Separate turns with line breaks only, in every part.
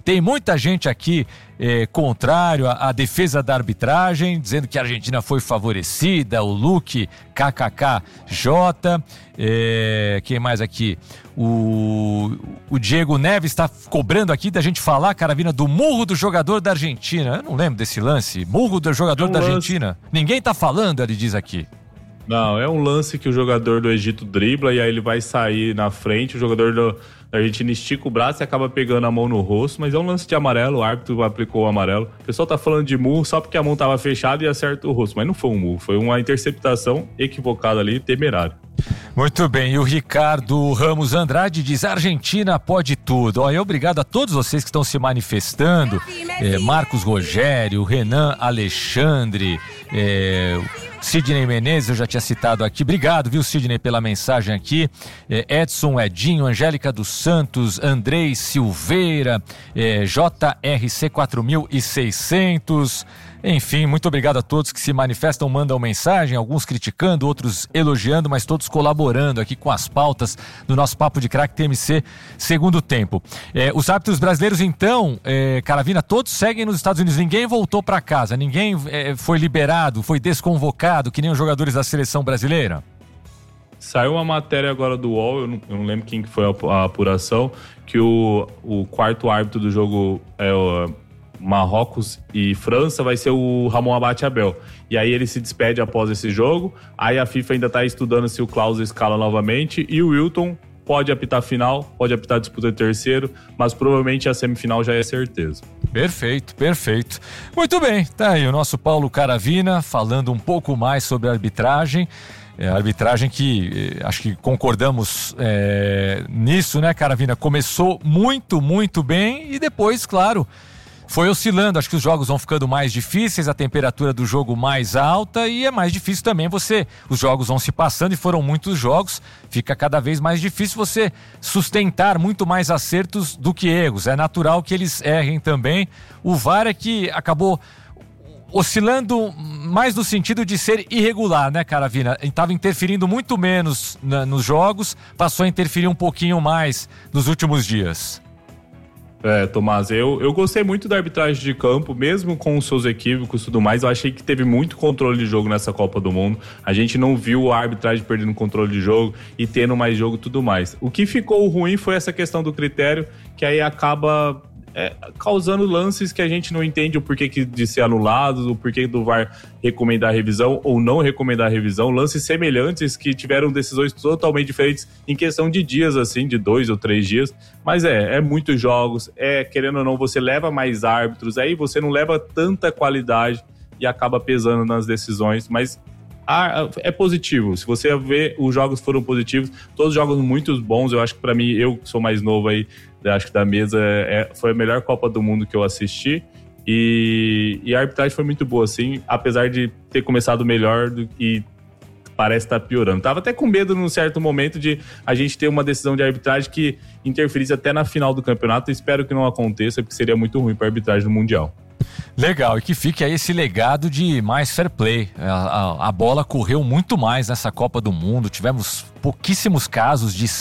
Tem muita gente aqui contrário à defesa da arbitragem, dizendo que a Argentina foi favorecida, o Luque, KKKJ, quem mais aqui? O Diego Neves está cobrando aqui da gente falar, Caravina, do murro do jogador da Argentina. Eu não lembro desse lance, murro do jogador da Argentina. Ninguém tá falando, ele diz aqui.
Não, é um lance que o jogador do Egito dribla e aí ele vai sair na frente, o jogador da Argentina estica o braço e acaba pegando a mão no rosto, mas é um lance de amarelo, o árbitro aplicou o amarelo. O pessoal tá falando de murro só porque a mão tava fechada e acerta o rosto, mas não foi um murro, foi uma interceptação equivocada ali, temerária.
Muito bem, e o Ricardo Ramos Andrade diz: a Argentina pode tudo. Obrigado a todos vocês que estão se manifestando, Marcos Rogério, Renan Alexandre, Sidney Menezes, eu já tinha citado aqui. Obrigado, viu, Sidney, pela mensagem aqui. Edson Edinho, Angélica dos Santos, Andrei Silveira, JRC 4600. Enfim, muito obrigado a todos que se manifestam, mandam mensagem, alguns criticando, outros elogiando, mas todos colaborando aqui com as pautas do nosso Papo de Craque TMC segundo tempo. Os árbitros brasileiros, então, Caravina, todos seguem nos Estados Unidos, ninguém voltou para casa, ninguém foi liberado, foi desconvocado, que nem os jogadores da seleção brasileira?
Saiu uma matéria agora do UOL, eu não lembro quem que foi a apuração, que o quarto árbitro do jogo Marrocos e França vai ser o Ramon Abate Abel. E aí ele se despede após esse jogo. Aí a FIFA ainda está estudando se o Klaus escala novamente. E o Wilton pode apitar a final, pode apitar a disputa de terceiro, mas provavelmente a semifinal já é certeza.
Perfeito, perfeito. Muito bem, tá aí o nosso Paulo Caravina falando um pouco mais sobre a arbitragem. A arbitragem que acho que concordamos nisso, né, Caravina? Começou muito, muito bem e depois, claro, foi oscilando. Acho que os jogos vão ficando mais difíceis, a temperatura do jogo mais alta e é mais difícil também os jogos vão se passando e foram muitos jogos, fica cada vez mais difícil você sustentar muito mais acertos do que erros. É natural que eles errem também. O VAR é que acabou oscilando mais no sentido de ser irregular, né, Caravina? Estava interferindo muito menos nos jogos, passou a interferir um pouquinho mais nos últimos dias.
Tomás, eu gostei muito da arbitragem de campo, mesmo com os seus equívocos e tudo mais. Eu achei que teve muito controle de jogo nessa Copa do Mundo. A gente não viu a arbitragem perdendo controle de jogo e tendo mais jogo e tudo mais. O que ficou ruim foi essa questão do critério, que aí acaba causando lances que a gente não entende o porquê de ser anulado, o porquê do VAR recomendar a revisão ou não recomendar a revisão, lances semelhantes que tiveram decisões totalmente diferentes em questão de dias, assim, de 2 ou 3 dias, mas muitos jogos, querendo ou não, você leva mais árbitros, aí você não leva tanta qualidade e acaba pesando nas decisões, mas é positivo. Se você ver, os jogos foram positivos, todos jogos muito bons. Eu acho que pra mim, eu que sou mais novo aí, acho que da mesa, foi a melhor Copa do Mundo que eu assisti e a arbitragem foi muito boa, assim, apesar de ter começado melhor e parece estar piorando. Tava até com medo num certo momento de a gente ter uma decisão de arbitragem que interferisse até na final do campeonato. Espero que não aconteça, porque seria muito ruim para a arbitragem do Mundial.
Legal, e que fique aí esse legado de mais fair play. A bola correu muito mais nessa Copa do Mundo, tivemos pouquíssimos casos de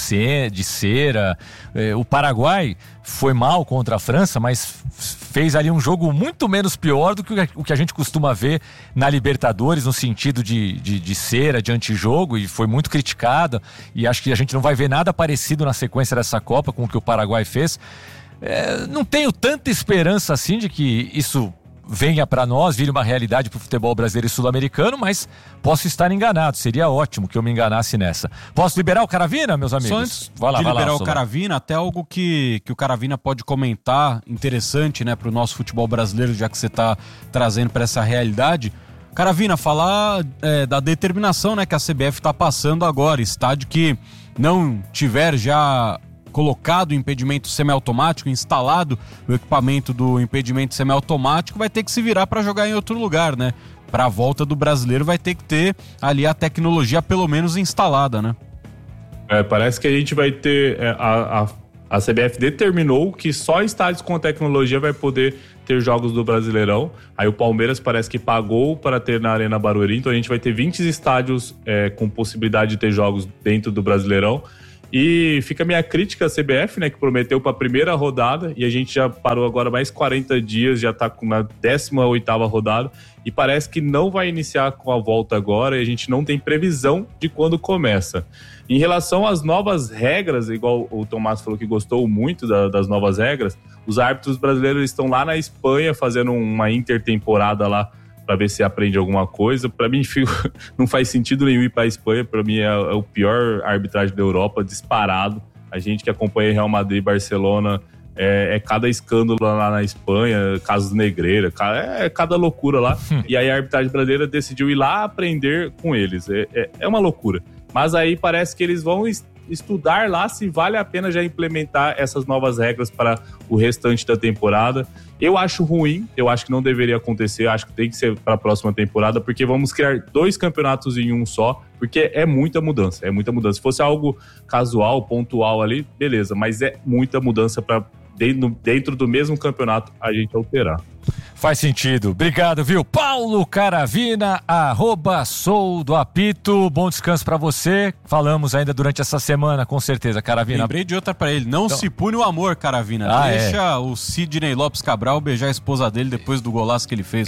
cera. O Paraguai foi mal contra a França, mas fez ali um jogo muito menos pior do que o que a gente costuma ver na Libertadores, no sentido de cera, de antijogo, e foi muito criticada, e acho que a gente não vai ver nada parecido na sequência dessa Copa com o que o Paraguai fez. Não tenho tanta esperança assim de que isso venha para nós, vire uma realidade para o futebol brasileiro e sul-americano, mas posso estar enganado, seria ótimo que eu me enganasse nessa. Posso liberar o Caravina, meus amigos?
Só antes de liberar o Caravina, até algo que o Caravina pode comentar, interessante, né, para o nosso futebol brasileiro, já que você está trazendo para essa realidade. Caravina, falar da determinação, né, que a CBF está passando agora, estádio que não tiver já colocado o impedimento semiautomático, instalado o equipamento do impedimento semiautomático, vai ter que se virar para jogar em outro lugar, né? Para a volta do brasileiro vai ter que ter ali a tecnologia pelo menos instalada, né?
Parece que a gente vai ter... A CBF determinou que só estádios com tecnologia vai poder ter jogos do Brasileirão. Aí o Palmeiras parece que pagou para ter na Arena Barueri, então a gente vai ter 20 estádios com possibilidade de ter jogos dentro do Brasileirão. E fica a minha crítica à CBF, né, que prometeu para a primeira rodada, e a gente já parou agora mais 40 dias, já está na 18ª rodada, e parece que não vai iniciar com a volta agora, e a gente não tem previsão de quando começa. Em relação às novas regras, igual o Tomás falou que gostou muito das novas regras, os árbitros brasileiros estão lá na Espanha fazendo uma intertemporada lá, para ver se aprende alguma coisa. Para mim, não faz sentido nenhum ir para a Espanha. Para mim, é o pior arbitragem da Europa, disparado. A gente que acompanha Real Madrid e Barcelona, é cada escândalo lá na Espanha, casos Negreira, é cada loucura lá. E aí a arbitragem brasileira decidiu ir lá aprender com eles. É uma loucura. Mas aí parece que eles vão estudar lá se vale a pena já implementar essas novas regras para o restante da temporada. Eu acho ruim, eu acho que não deveria acontecer, acho que tem que ser para a próxima temporada, porque vamos criar 2 campeonatos em um só, porque é muita mudança, é muita mudança. Se fosse algo casual, pontual ali, beleza, mas é muita mudança para dentro do mesmo campeonato a gente alterar.
Faz sentido. Obrigado, viu? Paulo Caravina, @soudoapito. Bom descanso pra você. Falamos ainda durante essa semana, com certeza, Caravina.
Lembrei de outra pra ele. Não se pune o amor, Caravina. Deixa o Sidney Lopes Cabral beijar a esposa dele depois do golaço que ele fez.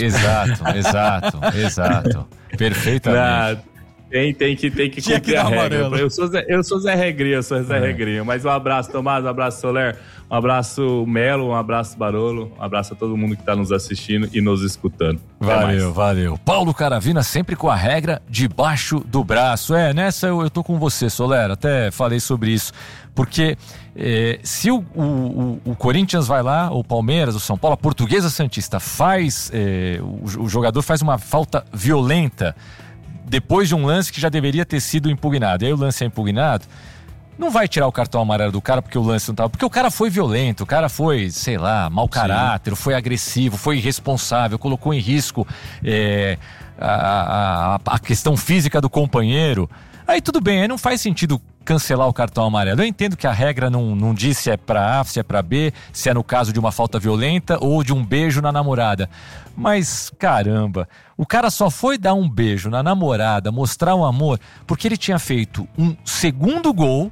Exato. Perfeitamente.
Tem que cumprir a regra. Eu sou Zé Regrinha, Regrinha. Mas um abraço, Tomás, um abraço, Soler, um abraço, Melo, um abraço, Barolo, um abraço a todo mundo que está nos assistindo e nos escutando.
Valeu. Paulo Caravina sempre com a regra debaixo do braço. Nessa eu tô com você, Soler, até falei sobre isso. Porque se o Corinthians vai lá, o Palmeiras, o São Paulo, a Portuguesa Santista faz, o jogador faz uma falta violenta depois de um lance que já deveria ter sido impugnado, e aí o lance é impugnado, não vai tirar o cartão amarelo do cara porque o lance não estava, porque o cara foi violento, o cara foi, sei lá, mau caráter, foi agressivo, foi irresponsável, colocou em risco a questão física do companheiro. Aí tudo bem, aí não faz sentido cancelar o cartão amarelo. Eu entendo que a regra não diz se é pra A, se é pra B, se é no caso de uma falta violenta ou de um beijo na namorada. Mas, caramba, o cara só foi dar um beijo na namorada, mostrar um amor, porque ele tinha feito um segundo gol,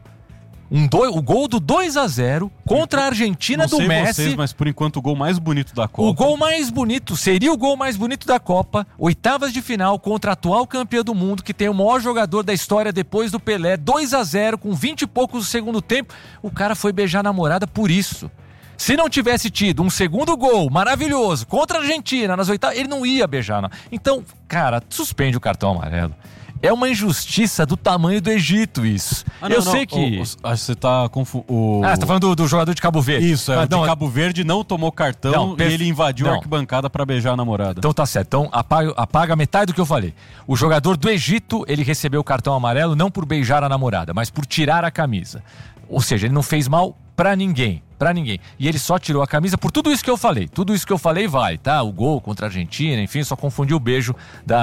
o gol do 2-0 contra a Argentina do Messi. Não sei vocês,
mas por enquanto o gol mais bonito da Copa.
O gol mais bonito, seria o gol mais bonito da Copa, oitavas de final contra a atual campeã do mundo, que tem o maior jogador da história depois do Pelé, 2-0 com 20 e poucos do segundo tempo. O cara foi beijar a namorada por isso. Se não tivesse tido um segundo gol maravilhoso contra a Argentina nas oitavas, ele não ia beijar. Não. Então, cara, suspende o cartão amarelo. É uma injustiça do tamanho do Egito, isso. Sei que...
Acho que você tá confuso.
Você tá falando do jogador de Cabo Verde.
Isso, de Cabo Verde não tomou cartão e ele invadiu a arquibancada pra beijar a namorada.
Então tá certo. Então apaga metade do que eu falei. O jogador do Egito, ele recebeu o cartão amarelo não por beijar a namorada, mas por tirar a camisa. Ou seja, ele não fez mal pra ninguém. E ele só tirou a camisa por tudo isso que eu falei. Tudo isso que eu falei vale, tá? O gol contra a Argentina, enfim, só confundiu o beijo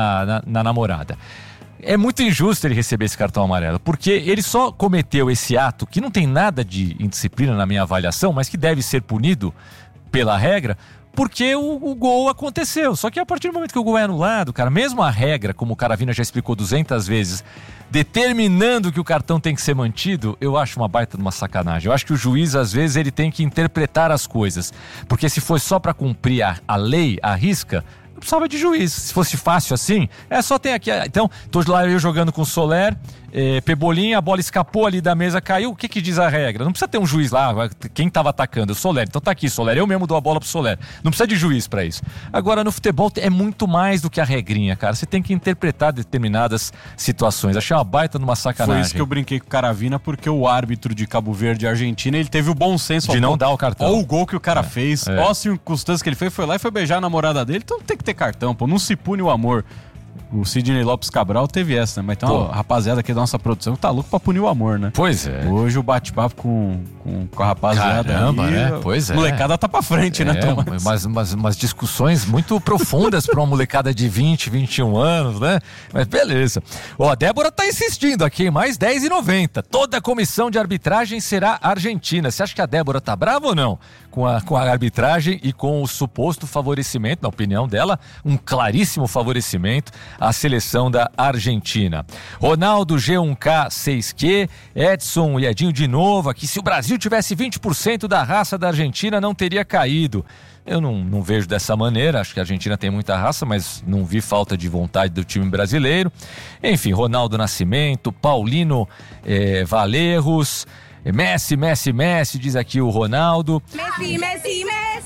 na namorada. É muito injusto ele receber esse cartão amarelo, porque ele só cometeu esse ato que não tem nada de indisciplina na minha avaliação, mas que deve ser punido pela regra, porque o gol aconteceu. Só que a partir do momento que o gol é anulado, cara, mesmo a regra, como o Caravina já explicou 200 vezes, determinando que o cartão tem que ser mantido, eu acho uma baita de uma sacanagem. Eu acho que o juiz, às vezes, ele tem que interpretar as coisas, porque se for só para cumprir a lei, a risca, não precisava de juiz. Se fosse fácil assim, só tem aqui. Então, tô lá eu jogando com o Soler, Pebolinha, a bola escapou ali da mesa, caiu. O que diz a regra? Não precisa ter um juiz lá, quem tava atacando? O Soler. Então tá aqui, Soler. Eu mesmo dou a bola pro Soler. Não precisa de juiz pra isso. Agora, no futebol é muito mais do que a regrinha, cara. Você tem que interpretar determinadas situações. Achei uma baita numa sacanagem.
Foi isso que eu brinquei com o Caravina, porque o árbitro de Cabo Verde e Argentina, ele teve o bom senso
de não dar o cartão.
Olha o gol que o cara fez, olha a circunstância que ele fez, foi lá e foi beijar a namorada dele. Então tem que ter cartão, pô. Não se pune o amor. O Sidney Lopes Cabral teve essa, né? Mas tem uma rapaziada aqui da nossa produção que tá louco pra punir o amor, né?
Pois é.
Hoje o bate-papo com a rapaziada.
Caramba,
aí,
né? Pois é.
A molecada tá pra frente, né, Tomás?
Umas discussões muito profundas pra uma molecada de 20, 21 anos, né? Mas beleza. A Débora tá insistindo aqui, mais R$10,90. Toda a comissão de arbitragem será argentina. Você acha que a Débora tá brava ou não? Com a arbitragem e com o suposto favorecimento, na opinião dela, um claríssimo favorecimento a seleção da Argentina. Ronaldo G1K 6Q, Edson e Edinho de novo aqui. Se o Brasil tivesse 20% da raça da Argentina, não teria caído. Eu não vejo dessa maneira, acho que a Argentina tem muita raça, mas não vi falta de vontade do time brasileiro. Enfim, Ronaldo Nascimento, Paulino Valerros, Messi, diz aqui o Ronaldo. Messi.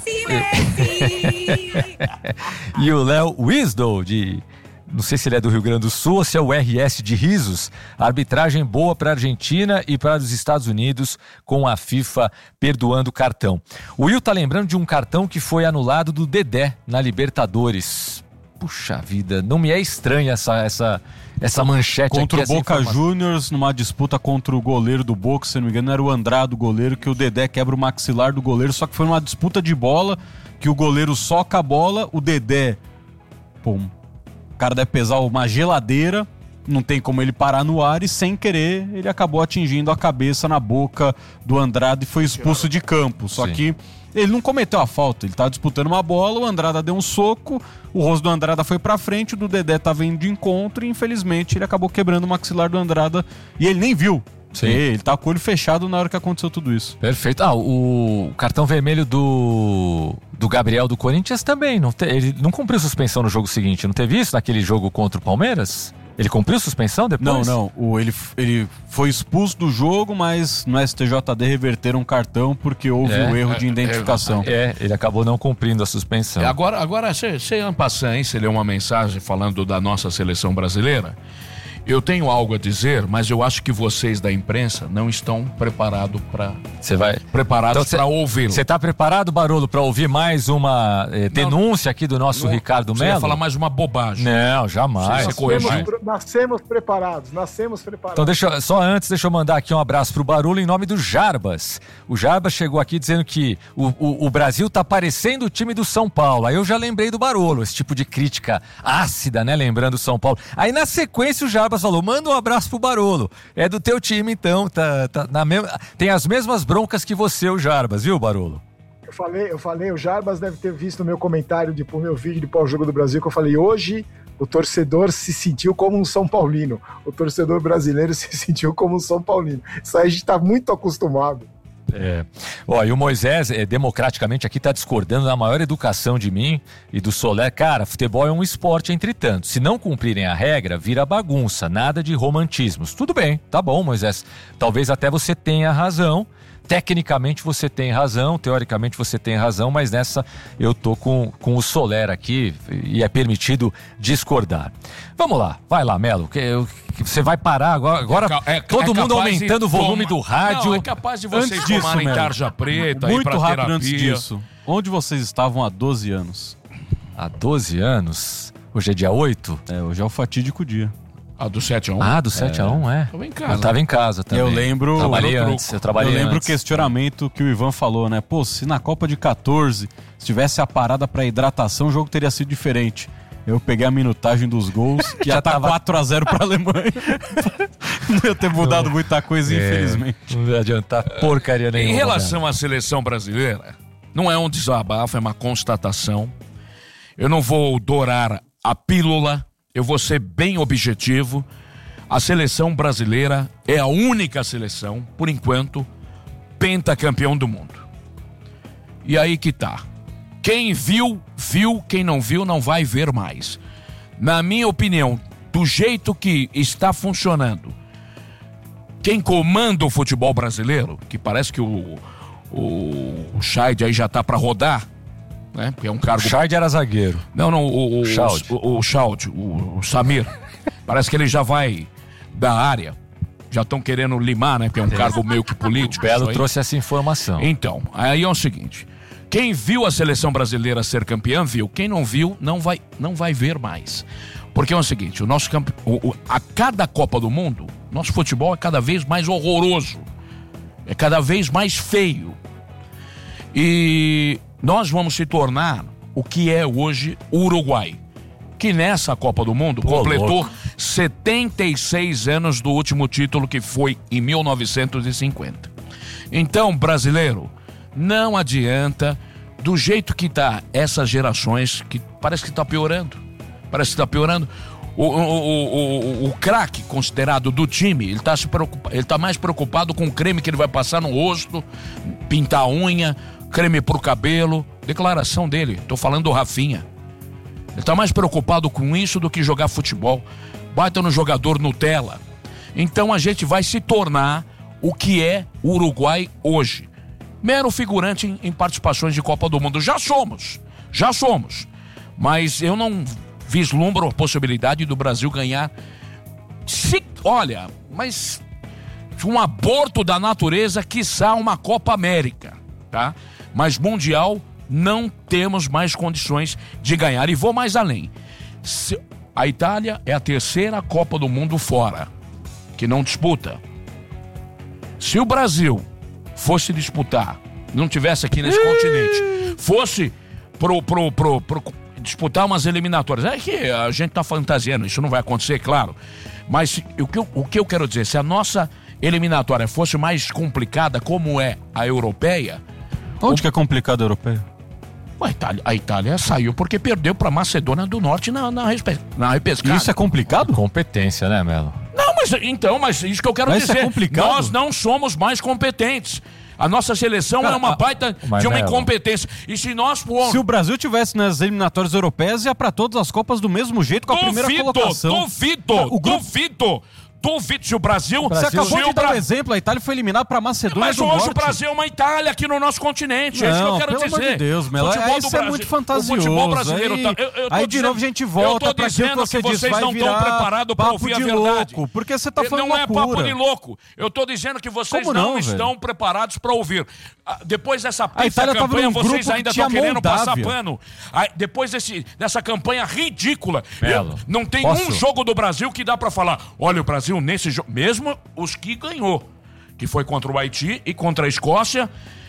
E o Léo Wisdom, não sei se ele é do Rio Grande do Sul ou se é o RS de Risos. Arbitragem boa para a Argentina e para os Estados Unidos, com a FIFA perdoando o cartão. O Will tá lembrando de um cartão que foi anulado do Dedé na Libertadores. Puxa vida, não me é estranha essa manchete
contra
aqui.
Contra o Boca Juniors, numa disputa contra o goleiro do Boca, se não me engano, era o Andrade, o goleiro, que o Dedé quebra o maxilar do goleiro, só que foi numa disputa de bola, que o goleiro soca a bola, o Dedé, o cara deve pesar uma geladeira, não tem como ele parar no ar, e sem querer ele acabou atingindo a cabeça na boca do Andrade e foi expulso de campo. Só que ele não cometeu a falta, ele tava disputando uma bola, o Andrade deu um soco, o rosto do Andrade foi pra frente, o do Dedé tava indo de encontro e infelizmente ele acabou quebrando o maxilar do Andrade e ele nem viu. Sim. Ele tá com o olho fechado na hora que aconteceu tudo isso.
Perfeito. O cartão vermelho do Gabriel do Corinthians também. Ele não cumpriu suspensão no jogo seguinte. Não teve isso naquele jogo contra o Palmeiras? Ele cumpriu suspensão depois?
Não. Ele foi expulso do jogo, mas no STJD reverteram um cartão porque houve um erro de identificação.
Ele acabou não cumprindo a suspensão.
Agora você en passant, hein? Você leu uma mensagem falando da nossa seleção brasileira. Eu tenho algo a dizer, mas eu acho que vocês da imprensa não estão preparados para ouvi-lo.
Você está preparado, Barolo, para ouvir mais uma denúncia aqui do nosso Ricardo Melo?
Você ia falar mais uma bobagem.
Não, jamais.
Nascemos preparados.
Então deixa eu mandar aqui um abraço pro Barolo em nome do Jarbas. O Jarbas chegou aqui dizendo que o Brasil tá parecendo o time do São Paulo. Aí eu já lembrei do Barolo, esse tipo de crítica ácida, né? Lembrando o São Paulo. Aí na sequência o Jarbas falou, manda um abraço pro Barolo. É do teu time, então. Tem as mesmas broncas que você, o Jarbas, viu, Barolo?
Eu falei, o Jarbas deve ter visto o meu comentário pro meu vídeo de pós-jogo do Brasil, que eu falei, hoje o torcedor se sentiu como um São Paulino. O torcedor brasileiro se sentiu como um São Paulino. Isso aí a gente tá muito acostumado.
E o Moisés, democraticamente aqui, tá discordando da maior educação de mim e do Soler. Cara, futebol é um esporte entre tantos. Se não cumprirem a regra, vira bagunça, nada de romantismos. Tudo bem, tá bom, Moisés. Talvez até você tenha razão. Tecnicamente você tem razão, teoricamente você tem razão, mas nessa eu tô com o Soler aqui e é permitido discordar. Vamos lá, vai lá, Melo, você vai parar agora todo mundo aumentando o volume do rádio.
Não, é capaz de vocês tomarem tarja preta,
muito
ir pra
rápido
terapia.
Antes disso, onde vocês estavam há 12 anos?
Há 12 anos? Hoje é dia 8?
Hoje é o fatídico dia.
Do 7-1?
Do 7-1,
Tava em casa.
Eu tava em casa também.
Eu lembro...
Eu
lembro o questionamento que o Ivan falou, né? Pô, se na Copa de 14, se tivesse a parada pra hidratação, o jogo teria sido diferente. Eu peguei a minutagem dos gols, que já tá 4-0 pra Alemanha. Não ia ter mudado muita coisa, infelizmente.
Não ia adiantar porcaria nenhuma.
Em relação à seleção brasileira, não é um desabafo, é uma constatação. Eu não vou dourar a pílula. Eu vou ser bem objetivo. A seleção brasileira é a única seleção, por enquanto, pentacampeão do mundo. E aí que tá. Quem viu, viu. Quem não viu, não vai ver mais. Na minha opinião, do jeito que está funcionando, quem comanda o futebol brasileiro, que parece que o Scheid aí já tá pra rodar, né? Porque é um cargo...
O Scheid era zagueiro.
Não, o Scheid, o Samir. Parece que ele já vai da área. Já estão querendo limar, né? Porque é um cargo meio que político.
O Belo trouxe essa informação.
Então, aí é o seguinte. Quem viu a seleção brasileira ser campeã, viu. Quem não viu, não vai ver mais. Porque é o seguinte, a cada Copa do Mundo, nosso futebol é cada vez mais horroroso. É cada vez mais feio. E... nós vamos se tornar o que é hoje o Uruguai, que nessa Copa do Mundo completou 76 anos do último título, que foi em 1950. Então, brasileiro, não adianta, do jeito que tá essas gerações, que parece que tá piorando. O craque considerado do time, ele tá mais preocupado com o creme que ele vai passar no rosto, pintar a unha, creme pro cabelo. Declaração dele, tô falando do Rafinha. Ele tá mais preocupado com isso do que jogar futebol. Baita no jogador Nutella. Então a gente vai se tornar o que é o Uruguai hoje. Mero figurante em participações de Copa do Mundo. Já somos. Mas eu não vislumbro a possibilidade do Brasil ganhar. Olha, mas um aborto da natureza, quiçá uma Copa América, tá? Mas Mundial não temos mais condições de ganhar. E vou mais além. A Itália é a terceira Copa do Mundo fora, que não disputa. Se o Brasil fosse disputar, não tivesse aqui nesse continente, fosse disputar umas eliminatórias, é que a gente tá fantasiando, isso não vai acontecer, claro. Mas o que eu quero dizer, se a nossa eliminatória fosse mais complicada, como é a europeia...
Onde que é complicada a europeia?
A Itália saiu porque perdeu para Macedônia do Norte na repescada.
Isso é complicado?
Competência, né, Melo?
Não, mas isso que eu quero dizer.
Isso é complicado?
Nós não somos mais competentes. A nossa seleção é uma baita de uma incompetência. E se nós formos...
Se o Brasil tivesse nas eliminatórias europeias, ia para todas as Copas do mesmo jeito, com a primeira colocação.
Duvido se o Brasil...
Você acabou de dar um exemplo, a Itália foi eliminada para Macedônia do Norte.
Mas hoje o Brasil é uma Itália aqui no nosso continente, é isso que eu quero dizer.
Pelo amor de Deus, Melo, isso é muito fantasioso. O futebol brasileiro
aí
de novo a gente volta para aquilo que você disse, vai
não
virar
estão preparados para ouvir a verdade.
Louco, porque você tá falando
não
loucura.
É papo de louco. Eu tô dizendo que vocês não estão preparados para ouvir. Depois dessa campanha, vocês ainda estão querendo passar pano. Depois dessa campanha ridícula, não tem um jogo do Brasil que dá para falar, olha, o Brasil nesse jogo, mesmo os que ganhou, que foi contra o Haiti e contra a Escócia,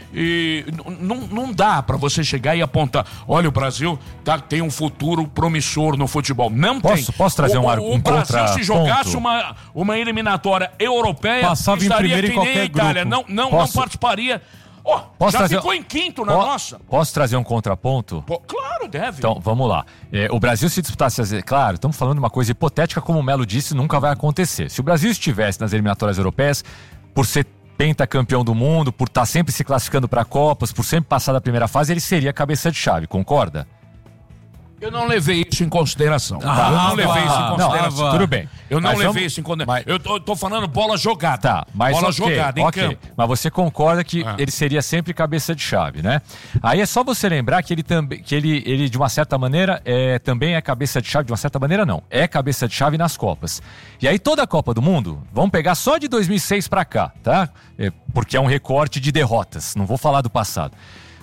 e não dá pra você chegar e apontar, olha, o Brasil tem um futuro promissor no futebol. Não tem.
Posso trazer um
O Brasil, se jogasse uma eliminatória europeia,
passava em primeiro em qualquer
a Itália.
grupo.
Não participaria. Ficou em quinto na nossa.
Posso trazer um contraponto?
Claro, deve.
Então, vamos lá. O Brasil se disputasse... Claro, estamos falando de uma coisa hipotética, como o Melo disse, nunca vai acontecer. Se o Brasil estivesse nas eliminatórias europeias, por ser pentacampeão do mundo, por estar sempre se classificando para Copas, por sempre passar da primeira fase, ele seria cabeça de chave, concorda?
Eu não levei isso em consideração. Eu não levei isso em consideração.
Tudo bem.
Eu não levei isso em consideração. Eu tô falando bola jogada.
Tá, mas
bola jogada em campo.
Mas você concorda que ele seria sempre cabeça de chave, né? Aí é só você lembrar que ele de uma certa maneira também é cabeça de chave, de uma certa maneira não. É cabeça de chave nas Copas. E aí toda a Copa do Mundo, vamos pegar só de 2006 pra cá, tá? Porque é um recorte de derrotas, não vou falar do passado.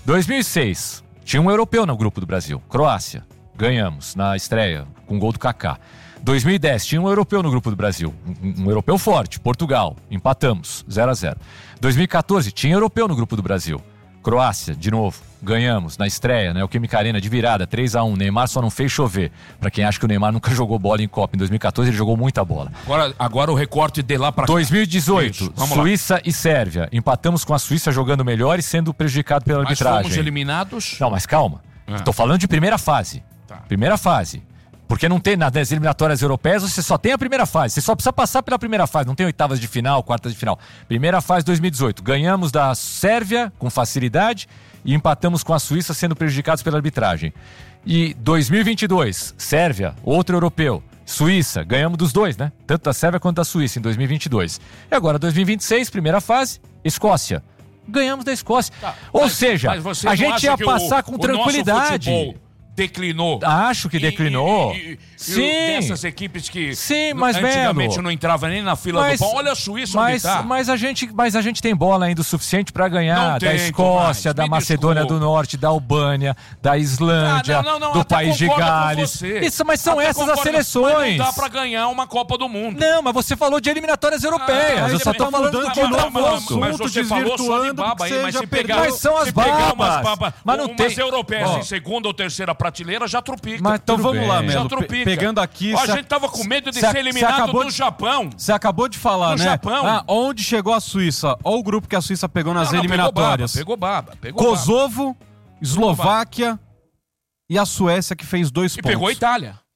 2006, tinha um europeu no grupo do Brasil, Croácia. Ganhamos na estreia, com gol do Kaká. 2010, tinha um europeu no grupo do Brasil. Um europeu forte, Portugal. Empatamos, 0-0. 2014, tinha europeu no grupo do Brasil. Croácia, de novo. Ganhamos na estreia, né? O Química Arena de virada, 3-1. Neymar só não fez chover. Pra quem acha que o Neymar nunca jogou bola em Copa. Em 2014, ele jogou muita bola.
Agora o recorte de lá pra cá.
2018, Suíça e Sérvia. Empatamos com a Suíça jogando melhor e sendo prejudicado pela arbitragem.
Mas fomos eliminados?
Não, mas calma. Tô falando de primeira fase. Primeira fase. Porque não tem nas eliminatórias europeias, você só tem a primeira fase. Você só precisa passar pela primeira fase. Não tem oitavas de final, quartas de final. Primeira fase 2018. Ganhamos da Sérvia com facilidade e empatamos com a Suíça sendo prejudicados pela arbitragem. E 2022, Sérvia, outro europeu. Suíça, ganhamos dos dois, né? Tanto da Sérvia quanto da Suíça em 2022. E agora 2026, primeira fase, Escócia. Ganhamos da Escócia. Ou seja, a gente ia passar com tranquilidade.
Declinou.
Acho que declinou.
Sim. Dessas equipes que
mas
antigamente não entrava nem na fila do pão. Olha a Suíça onde tá.
Mas a gente tem bola ainda o suficiente para ganhar da Escócia, da Macedônia do Norte, da Albânia, da Islândia, do País de Gales. Isso, mas são essas as seleções.
Não dá para ganhar uma Copa do Mundo.
Não, mas você falou de eliminatórias europeias. Eu só tô falando do contraponto.
Mas você falou só de baba aí, mas se pegar...
Mas são as babas.
Mas não tem... Umas europeias em segunda ou terceira prateleira já trupica.
Mas então vamos lá, Melo.
Já trupica.
Pegando aqui...
A gente tava com medo de ser eliminado do Japão.
Você acabou de falar, né?
Japão.
Onde chegou a Suíça? Olha o grupo que a Suíça pegou nas eliminatórias.
Pegou baba.
Kosovo, Eslováquia e a Suécia que fez 2 pontos.
E pegou a Itália.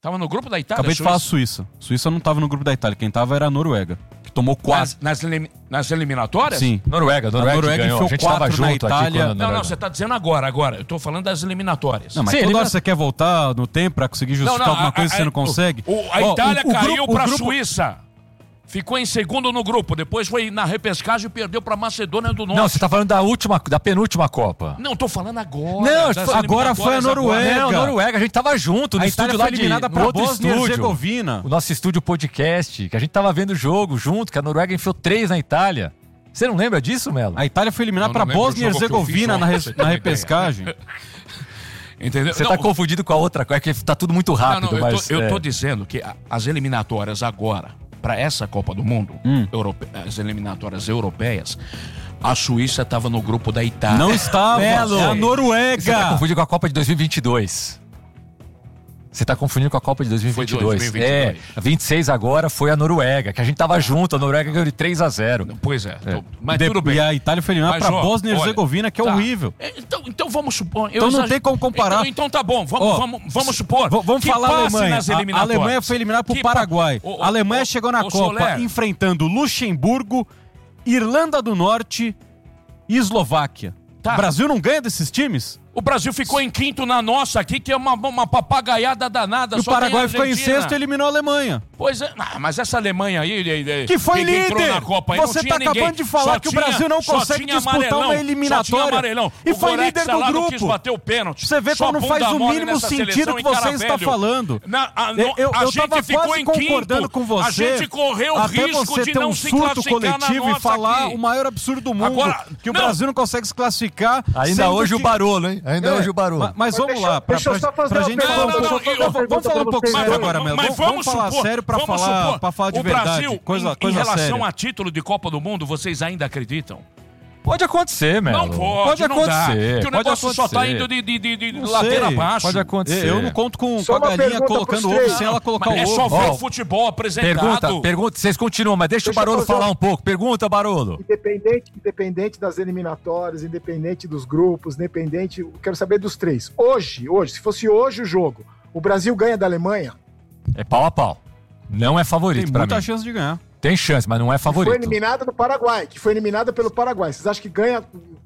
Tava no grupo da Itália?
Acabei de falar Suíça. Suíça não tava no grupo da Itália. Quem tava era a Noruega, que tomou 4.
Nas eliminatórias?
Sim.
Noruega ganhou. A gente tava junto aqui quando
Não, você tá dizendo agora. Eu tô falando das eliminatórias.
Não, mas toda hora você quer voltar no tempo pra conseguir justificar alguma coisa que você não consegue.
A Itália caiu pra Suíça. Ficou em segundo no grupo, depois foi na repescagem e perdeu pra Macedônia do Norte.
Não, você tá falando da penúltima Copa.
Não, tô falando agora.
Não, agora foi a Noruega.
Não, Noruega, a gente tava junto no estúdio lá
eliminada pra Bósnia e Herzegovina.
O nosso estúdio podcast, que a gente tava vendo o jogo junto, que a Noruega enfiou 3 na Itália. Você não lembra disso, Melo?
A Itália foi eliminada pra Bósnia e Herzegovina na repescagem.
Entendeu?
Você tá confundido com a outra coisa, é que tá tudo muito rápido.
Eu tô dizendo que as eliminatórias agora, para essa Copa do Mundo, as eliminatórias europeias, a Suíça estava no grupo da Itália.
Não estava, é a Noruega.
Você tá confundindo com a Copa de 2022. Você tá confundindo com a Copa de 2022.
Foi
2022. 26 agora foi a Noruega, que a gente tava junto, a Noruega ganhou de 3-0.
Pois é. Mas tudo bem.
E a Itália foi eliminada pra Bósnia e Herzegovina, que é horrível.
Então vamos supor...
Então não tem como comparar.
Então tá bom, vamos supor.
Vamos falar a Alemanha.
A
Alemanha foi eliminada pro Paraguai. A Alemanha chegou na Copa enfrentando Luxemburgo, Irlanda do Norte e Eslováquia. O Brasil não ganha desses times?
O Brasil ficou em quinto na nossa aqui, que é uma papagaiada danada.
E o Paraguai ficou em sexto e eliminou a Alemanha.
Pois é, mas essa Alemanha aí...
Que foi líder! Na Copa, você tá acabando de falar que o Brasil não consegue disputar uma eliminatória. E foi líder do grupo.
Bateu o pênalti.
Você vê como não faz o mínimo sentido o que você está falando. Eu tava quase concordando com você.
A gente correu o risco de não se
classificar coletivo e falar o maior absurdo do mundo, que o Brasil não consegue se classificar.
Ainda hoje o Barolo, hein? Ainda hoje o Barulho.
Mas vamos lá, pra gente falar vamos falar um pouco sério agora, Melo. Vamos falar sério pra falar de verdade.
Em relação a título de Copa do Mundo, vocês ainda acreditam?
Pode acontecer, Melo.
Não pode acontecer. Porque o negócio só tá indo de ladeira abaixo.
Pode acontecer.
Eu não conto com a galinha colocando ovo sem ela colocar o ovo.
É só ver o futebol apresentado.
Pergunta, vocês continuam, mas deixa o Barolo falar um pouco. Pergunta, Barolo.
Independente das eliminatórias, independente dos grupos, eu quero saber dos 3. Hoje, se fosse hoje o jogo, o Brasil ganha da Alemanha?
É pau a pau. Não é favorito pra mim.
Tem muita chance de ganhar.
Tem chance, mas não é favorito.
Foi eliminada do Paraguai, que foi eliminada pelo Paraguai. Vocês acham que ganha?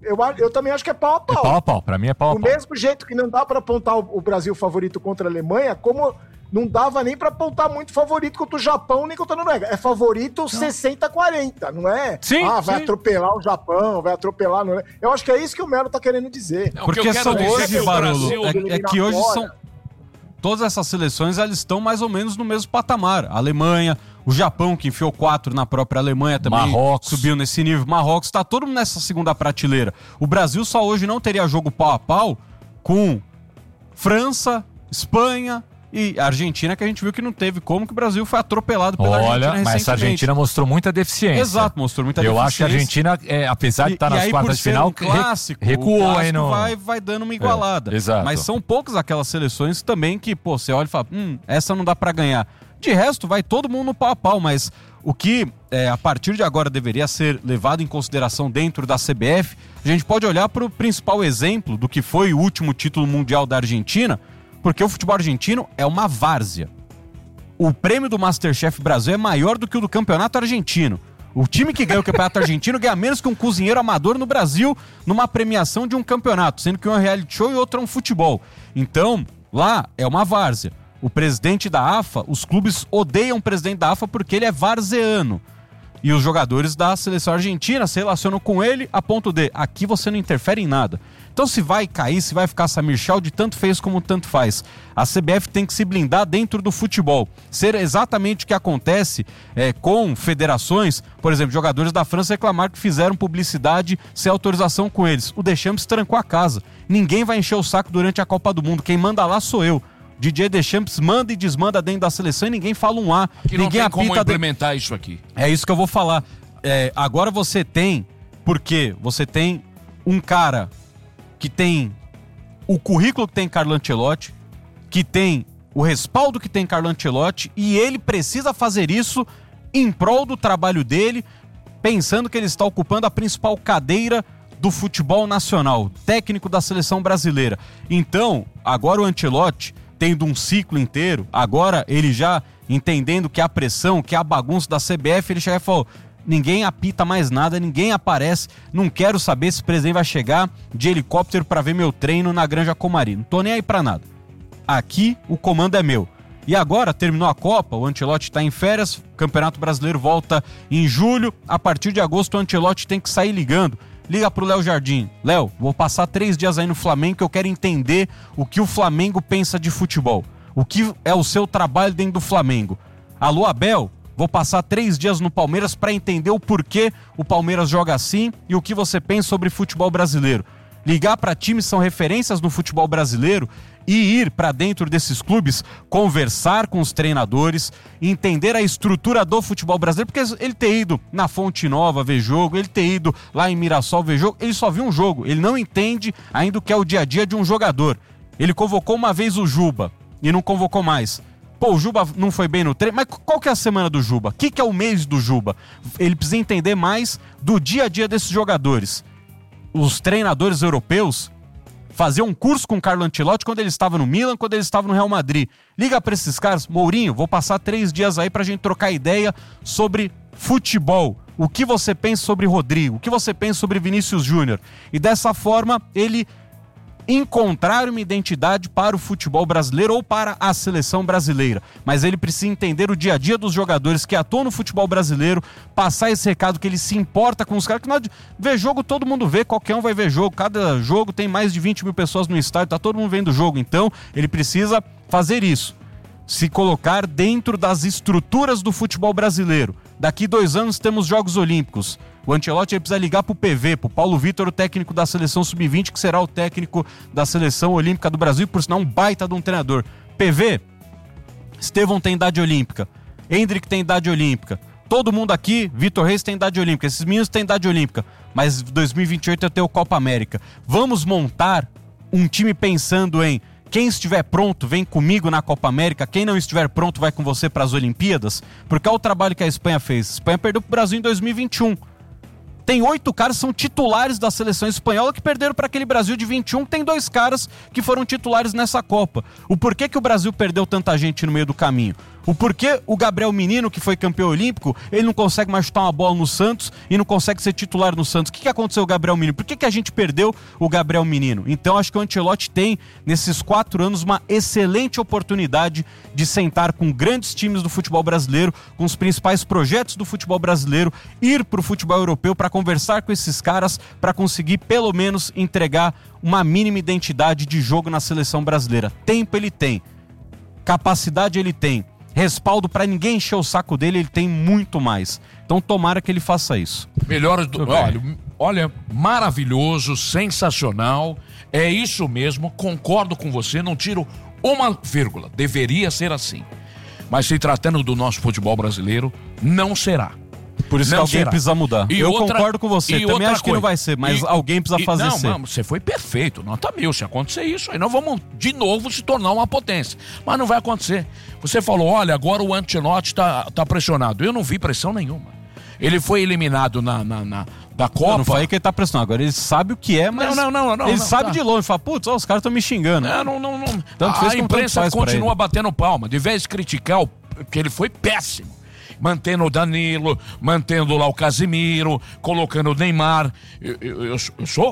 Eu também acho que é pau a pau.
É pau a pau, pra mim é pau a pau.
Do mesmo jeito que não dá pra apontar o Brasil favorito contra a Alemanha, como não dava nem pra apontar muito favorito contra o Japão, nem contra a Noruega. É favorito 60-40, não é?
Sim,
vai atropelar o Japão, vai atropelar a Noruega. Eu acho que é isso que o Melo tá querendo dizer.
Porque são hoje, Barolo, é que hoje são... Todas essas seleções, elas estão mais ou menos no mesmo patamar. A Alemanha, o Japão, que enfiou 4 na própria Alemanha também,
Marrocos
subiu nesse nível. Marrocos, tá todo mundo nessa segunda prateleira. O Brasil só hoje não teria jogo pau a pau com França, Espanha e Argentina, que a gente viu que não teve como, que o Brasil foi atropelado pela Argentina recentemente.
Mas essa Argentina mostrou muita deficiência.
Exato, mostrou muita deficiência.
Eu acho que a Argentina, apesar de estar nas quartas de final,
clássico,
recuou aí no...
vai dando uma igualada.
Exato.
Mas são poucas aquelas seleções também que, você olha e fala, essa não dá pra ganhar. De resto, vai todo mundo no pau a pau, mas o que a partir de agora deveria ser levado em consideração dentro da CBF, a gente pode olhar para o principal exemplo do que foi o último título mundial da Argentina, porque o futebol argentino é uma várzea. O prêmio do MasterChef Brasil é maior do que o do campeonato argentino. O time que ganha o campeonato argentino ganha menos que um cozinheiro amador no Brasil numa premiação de um campeonato, sendo que um é um reality show e outro é um futebol. Então, lá é uma várzea. O presidente da AFA, os clubes odeiam o presidente da AFA porque ele é varzeano. E os jogadores da seleção argentina se relacionam com ele a ponto de, aqui você não interfere em nada. Então se vai cair, se vai ficar Samir Chaldini, tanto fez como tanto faz. A CBF tem que se blindar dentro do futebol. Ser exatamente o que acontece com federações, por exemplo, jogadores da França reclamaram que fizeram publicidade sem autorização com eles. O Deschamps trancou a casa. Ninguém vai encher o saco durante a Copa do Mundo. Quem manda lá sou eu. Didier Deschamps manda e desmanda dentro da seleção e ninguém fala um A.
Que
ninguém
não tem como implementar isso aqui.
É isso que eu vou falar. Agora você tem... Porque você tem um cara que tem o currículo que tem Carlo Ancelotti, que tem o respaldo que tem Carlo Ancelotti, e ele precisa fazer isso em prol do trabalho dele, pensando que ele está ocupando a principal cadeira do futebol nacional, técnico da seleção brasileira. Então, agora o Ancelotti tendo um ciclo inteiro, agora ele já entendendo que a pressão, que a bagunça da CBF, ele chega e falou: ninguém apita mais nada, ninguém aparece, não quero saber se o presidente vai chegar de helicóptero para ver meu treino na Granja Comari, não tô nem aí pra nada. Aqui o comando é meu. E agora, terminou a Copa, o Ancelotti está em férias, o Campeonato Brasileiro volta em julho, a partir de agosto o Ancelotti tem que sair ligando. Liga pro Léo Jardim: Léo, vou passar 3 dias aí no Flamengo que eu quero entender o que o Flamengo pensa de futebol. O que é o seu trabalho dentro do Flamengo. Alô, Abel, vou passar 3 dias no Palmeiras para entender o porquê o Palmeiras joga assim e o que você pensa sobre futebol brasileiro. Ligar para times que são referências no futebol brasileiro e ir para dentro desses clubes, conversar com os treinadores, entender a estrutura do futebol brasileiro, porque ele ter ido na Fonte Nova ver jogo, ele ter ido lá em Mirassol ver jogo, ele só viu um jogo, ele não entende ainda o que é o dia a dia de um jogador. Ele convocou uma vez o Juba e não convocou mais. Pô, o Juba não foi bem no treino, mas qual que é a semana do Juba? O que é o mês do Juba? Ele precisa entender mais do dia a dia desses jogadores. Os treinadores europeus faziam um curso com o Carlo Ancelotti quando ele estava no Milan, quando ele estava no Real Madrid. Liga para esses caras: Mourinho, vou passar 3 dias aí pra gente trocar ideia sobre futebol. O que você pensa sobre Rodrigo? O que você pensa sobre Vinícius Júnior? E dessa forma, ele encontrar uma identidade para o futebol brasileiro ou para a seleção brasileira. Mas ele precisa entender o dia a dia dos jogadores que atuam no futebol brasileiro, passar esse recado que ele se importa com os caras, que não ver jogo todo mundo vê, qualquer um vai ver jogo, cada jogo tem mais de 20 mil pessoas no estádio, tá todo mundo vendo o jogo, então ele precisa fazer isso, se colocar dentro das estruturas do futebol brasileiro. Daqui 2 anos temos Jogos Olímpicos. O Ancelotti precisa ligar pro PV, pro Paulo Vitor, o técnico da seleção sub-20, que será o técnico da seleção olímpica do Brasil, por sinal um baita de um treinador. PV, Estevão tem idade olímpica, Hendrick tem idade olímpica, todo mundo aqui, Vitor Reis tem idade olímpica, esses meninos têm idade olímpica, mas 2028 eu tenho o Copa América. Vamos montar um time pensando em quem estiver pronto vem comigo na Copa América, quem não estiver pronto vai com você para as Olimpíadas, porque é o trabalho que a Espanha fez. A Espanha perdeu pro Brasil em 2021. Tem 8 caras que são titulares da seleção espanhola que perderam para aquele Brasil de 21. Tem 2 caras que foram titulares nessa Copa. O porquê que o Brasil perdeu tanta gente no meio do caminho? O porquê o Gabriel Menino, que foi campeão olímpico, ele não consegue mais chutar uma bola no Santos e não consegue ser titular no Santos? O que aconteceu com o Gabriel Menino? Por que a gente perdeu o Gabriel Menino? Então acho que o Ancelotti tem, nesses 4 anos, uma excelente oportunidade de sentar com grandes times do futebol brasileiro, com os principais projetos do futebol brasileiro, ir para o futebol europeu para conversar com esses caras, para conseguir pelo menos entregar uma mínima identidade de jogo na seleção brasileira. Tempo ele tem, capacidade ele tem, respaldo para ninguém encher o saco dele, ele tem muito mais. Então tomara que ele faça isso.
Melhor, olha, maravilhoso, sensacional, é isso mesmo, concordo com você, não tiro uma vírgula, deveria ser assim. Mas se tratando do nosso futebol brasileiro, não será.
Por isso não que alguém será. Precisa mudar. Eu concordo com você, também acho que não vai ser, mas alguém precisa fazer ser.
Não, você foi perfeito, nota 1000, se acontecer isso, aí nós vamos de novo se tornar uma potência. Mas não vai acontecer. Você falou, olha, agora o Ancelotti tá pressionado. Eu não vi pressão nenhuma. Ele foi eliminado da Copa.
Não foi aí que ele tá pressionado, agora ele sabe o que é, mas
não,
ele sabe de longe, fala, putz, os caras estão me xingando.
Não.
A
imprensa continua batendo palma, de vez de criticar, porque ele foi péssimo. Mantendo o Danilo, mantendo lá o Casimiro, colocando o Neymar. Eu sou...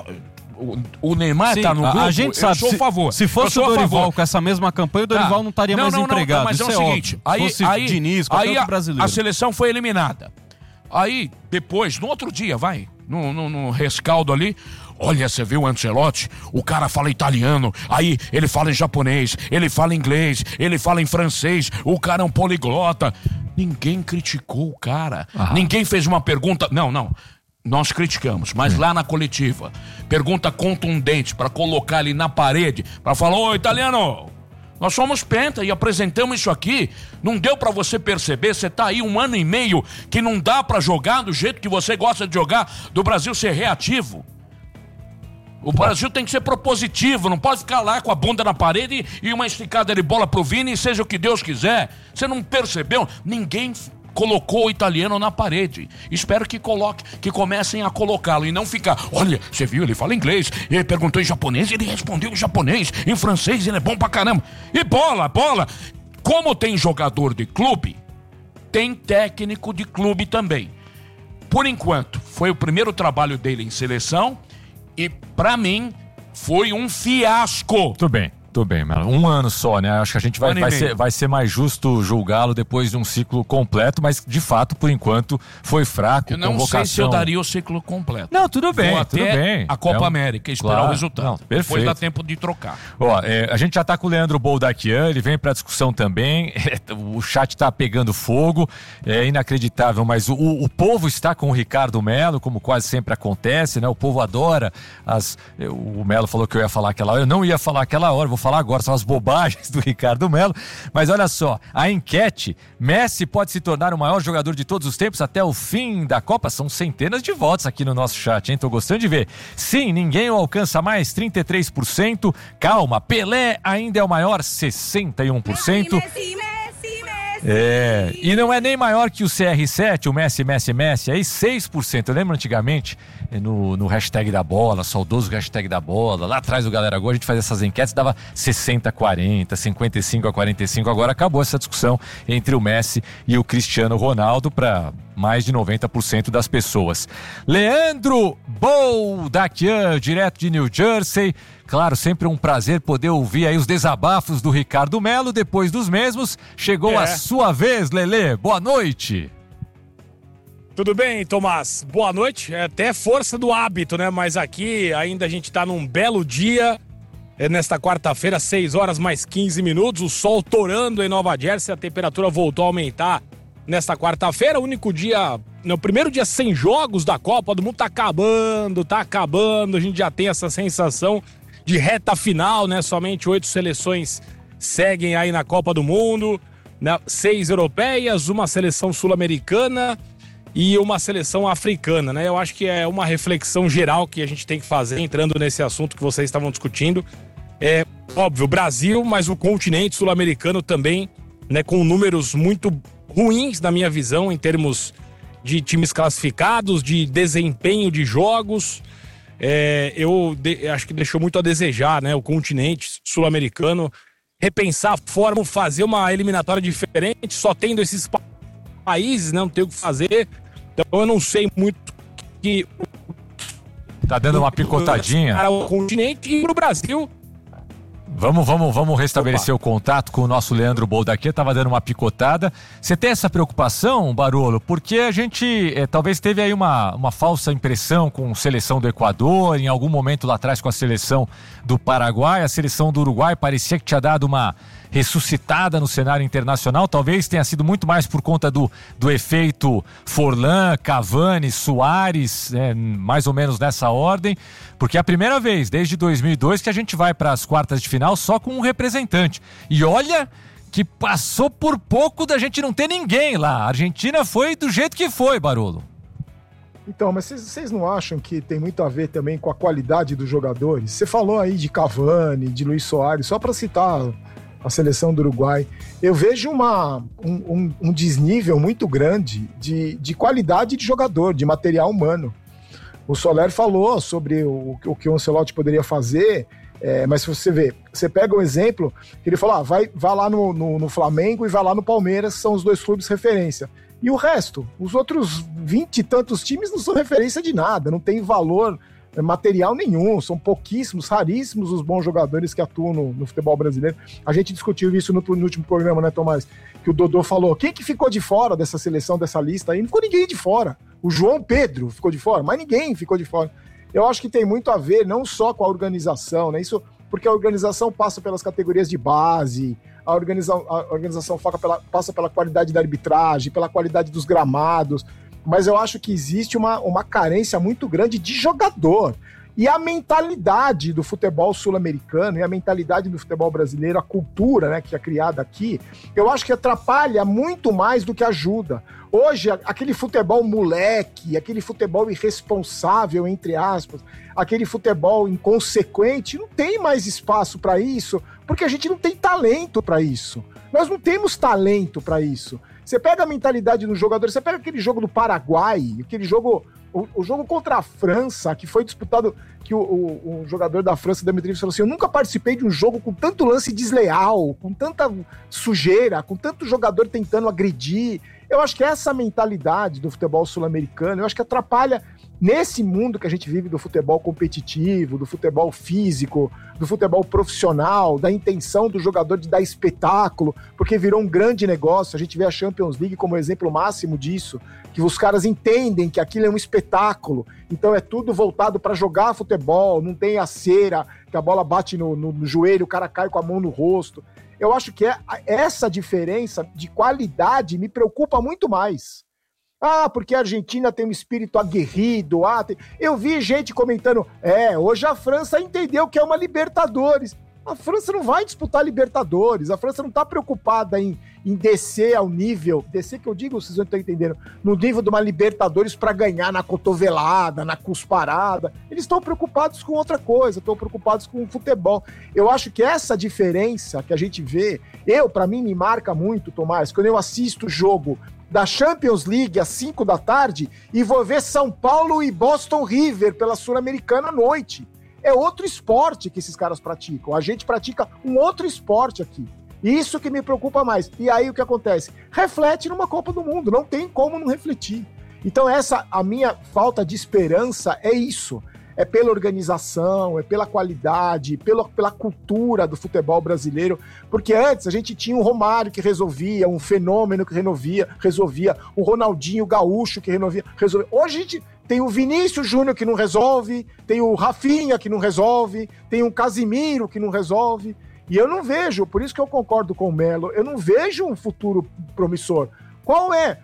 O Neymar sim, tá no grupo,
a gente sabe,
eu sou a favor.
Se fosse o Dorival com essa mesma campanha, o Dorival não estaria mais empregado.
Mas
isso
é o seguinte, aí
Diniz, aí
a seleção foi eliminada. Aí, depois, no outro dia, no rescaldo ali, olha, você viu o Ancelotti, o cara fala italiano, aí ele fala em japonês, ele fala em inglês, ele fala em francês, o cara é um poliglota. Ninguém criticou o cara, ninguém fez uma pergunta, não, nós criticamos, mas lá na coletiva, pergunta contundente para colocar ali na parede, para falar, ô italiano, nós somos penta e apresentamos isso aqui, não deu pra você perceber, você tá aí 1 ano e meio que não dá pra jogar do jeito que você gosta de jogar, do Brasil ser reativo. O Brasil tem que ser propositivo, não pode ficar lá com a bunda na parede e uma esticada de bola pro Vini e seja o que Deus quiser. Você não percebeu? Ninguém colocou o italiano na parede. Espero que comecem a colocá-lo e não ficar, olha, você viu, ele fala inglês, ele perguntou em japonês, ele respondeu em japonês, em francês, ele é bom pra caramba. E bola. Como tem jogador de clube, tem técnico de clube também. Por enquanto, foi o primeiro trabalho dele em seleção e, pra mim, foi um fiasco.
Tudo bem, Melo. Um ano só, né? Acho que a gente vai ser mais justo julgá-lo depois de um ciclo completo, mas de fato, por enquanto, foi fraco.
Eu não sei se eu daria o ciclo completo.
Não, tudo bem,
Vou até a Copa América, esperar o resultado.
Não, perfeito.
Depois dá tempo de trocar.
Ó, a gente já tá com o Leandro Boldaquian, ele vem pra discussão também. O chat tá pegando fogo, é inacreditável, mas o povo está com o Ricardo Melo, como quase sempre acontece, né? O povo adora o Melo falou que eu ia falar aquela hora, eu não ia falar aquela hora, vou falar agora, são as bobagens do Ricardo Melo, mas olha só, a enquete, Messi pode se tornar o maior jogador de todos os tempos até o fim da Copa? São centenas de votos aqui no nosso chat, hein? Tô gostando de ver. Sim, ninguém o alcança mais, 33%. Calma, Pelé ainda é o maior, 61%. E não é nem maior que o CR7, o Messi, aí 6%. Eu lembro antigamente, no hashtag da bola, saudoso hashtag da bola, lá atrás do Galera Gol, a gente fazia essas enquetes, dava 60-40, 55-45, agora acabou essa discussão entre o Messi e o Cristiano Ronaldo para mais de 90% das pessoas. Leandro Boldaquian, direto de New Jersey. Claro, sempre um prazer poder ouvir aí os desabafos do Ricardo Melo. Depois dos mesmos, chegou a sua vez, Lelê. Boa noite.
Tudo bem, Tomás? Boa noite. É até força do hábito, né? Mas aqui ainda a gente tá num belo dia. Nesta quarta-feira, 6 horas mais 15 minutos. O sol torando em Nova Jersey. A temperatura voltou a aumentar nesta quarta-feira. O único dia... No primeiro dia sem jogos da Copa do Mundo. Tá acabando. A gente já tem essa sensação de reta final, né? Somente 8 seleções seguem aí na Copa do Mundo, né? 6 europeias, uma seleção sul-americana e uma seleção africana, né? Eu acho que é uma reflexão geral que a gente tem que fazer, entrando nesse assunto que vocês estavam discutindo. É óbvio, o Brasil, mas o continente sul-americano também, né? Com números muito ruins, na minha visão, em termos de times classificados, de desempenho de jogos. Acho que deixou muito a desejar, né? O continente sul-americano, repensar a forma, fazer uma eliminatória diferente, só tendo esses países, né? Não tem o que fazer. Então eu não sei muito que...
Tá dando uma picotadinha.
Para o continente e para o Brasil...
Vamos restabelecer o contato com o nosso Leandro Boldaquian, tava dando uma picotada. Você tem essa preocupação, Barolo? Porque a gente talvez teve aí uma falsa impressão com a seleção do Equador, em algum momento lá atrás com a seleção do Paraguai, a seleção do Uruguai parecia que tinha dado uma ressuscitada no cenário internacional, talvez tenha sido muito mais por conta do efeito Forlan, Cavani, Suárez, mais ou menos nessa ordem, porque é a primeira vez desde 2002 que a gente vai para as quartas de final só com um representante. E olha que passou por pouco da gente não ter ninguém lá. A Argentina foi do jeito que foi, Barolo.
Então, mas vocês não acham que tem muito a ver também com a qualidade dos jogadores? Você falou aí de Cavani, de Luis Soares, só para citar a seleção do Uruguai. Eu vejo um desnível muito grande de qualidade de jogador, de material humano. O Soler falou sobre o que o Ancelotti poderia fazer, mas se você vê, você pega um exemplo, ele falou, vai lá no Flamengo e vai lá no Palmeiras, são os 2 clubes referência. E o resto, os outros 20 e tantos times não são referência de nada, não tem valor material nenhum, são pouquíssimos, raríssimos os bons jogadores que atuam no futebol brasileiro. A gente discutiu isso no último programa, né, Tomás? Que o Dodô falou, quem que ficou de fora dessa seleção, dessa lista aí? Não ficou ninguém de fora. O João Pedro ficou de fora, mas ninguém ficou de fora. Eu acho que tem muito a ver, não só com a organização, né? Isso porque a organização passa pelas categorias de base, a organização passa pela qualidade da arbitragem, pela qualidade dos gramados, mas eu acho que existe uma carência muito grande de jogador. E a mentalidade do futebol sul-americano e a mentalidade do futebol brasileiro, a cultura, né, que é criada aqui, eu acho que atrapalha muito mais do que ajuda. Hoje, aquele futebol moleque, aquele futebol irresponsável, entre aspas, aquele futebol inconsequente, não tem mais espaço para isso, porque a gente não tem talento para isso. Nós não temos talento para isso. Você pega a mentalidade dos jogadores, você pega aquele jogo do Paraguai, aquele jogo... O jogo contra a França, que foi disputado, que o jogador da França, Demetrius, falou assim, eu nunca participei de um jogo com tanto lance desleal, com tanta sujeira, com tanto jogador tentando agredir. Eu acho que essa mentalidade do futebol sul-americano, eu acho que atrapalha nesse mundo que a gente vive do futebol competitivo, do futebol físico, do futebol profissional, da intenção do jogador de dar espetáculo, porque virou um grande negócio. A gente vê a Champions League como exemplo máximo disso, que os caras entendem que aquilo é um espetáculo, então é tudo voltado para jogar futebol, não tem a cera, que a bola bate no joelho, o cara cai com a mão no rosto. Eu acho que essa diferença de qualidade me preocupa muito mais. Ah, porque a Argentina tem um espírito aguerrido. Eu vi gente comentando, hoje a França entendeu que é uma Libertadores. A França não vai disputar Libertadores, a França não está preocupada em descer ao nível, descer que eu digo, vocês não estão entendendo, no nível de uma Libertadores para ganhar na cotovelada, na cusparada. Eles estão preocupados com outra coisa, estão preocupados com o futebol. Eu acho que essa diferença que a gente vê, para mim, me marca muito, Tomás, quando eu assisto o jogo da Champions League às 5 da tarde e vou ver São Paulo e Boston River pela Sul-Americana à noite. É outro esporte que esses caras praticam. A gente pratica um outro esporte aqui. Isso que me preocupa mais. E aí o que acontece? Reflete numa Copa do Mundo. Não tem como não refletir. Então a minha falta de esperança é isso. É pela organização, é pela qualidade, pela cultura do futebol brasileiro, porque antes a gente tinha um Romário que resolvia, um Fenômeno que resolvia, um Ronaldinho Gaúcho que resolvia. Hoje a gente tem o Vinícius Júnior que não resolve, tem o Rafinha que não resolve, tem o Casimiro que não resolve, e eu não vejo, por isso que eu concordo com o Melo, eu não vejo um futuro promissor. Qual é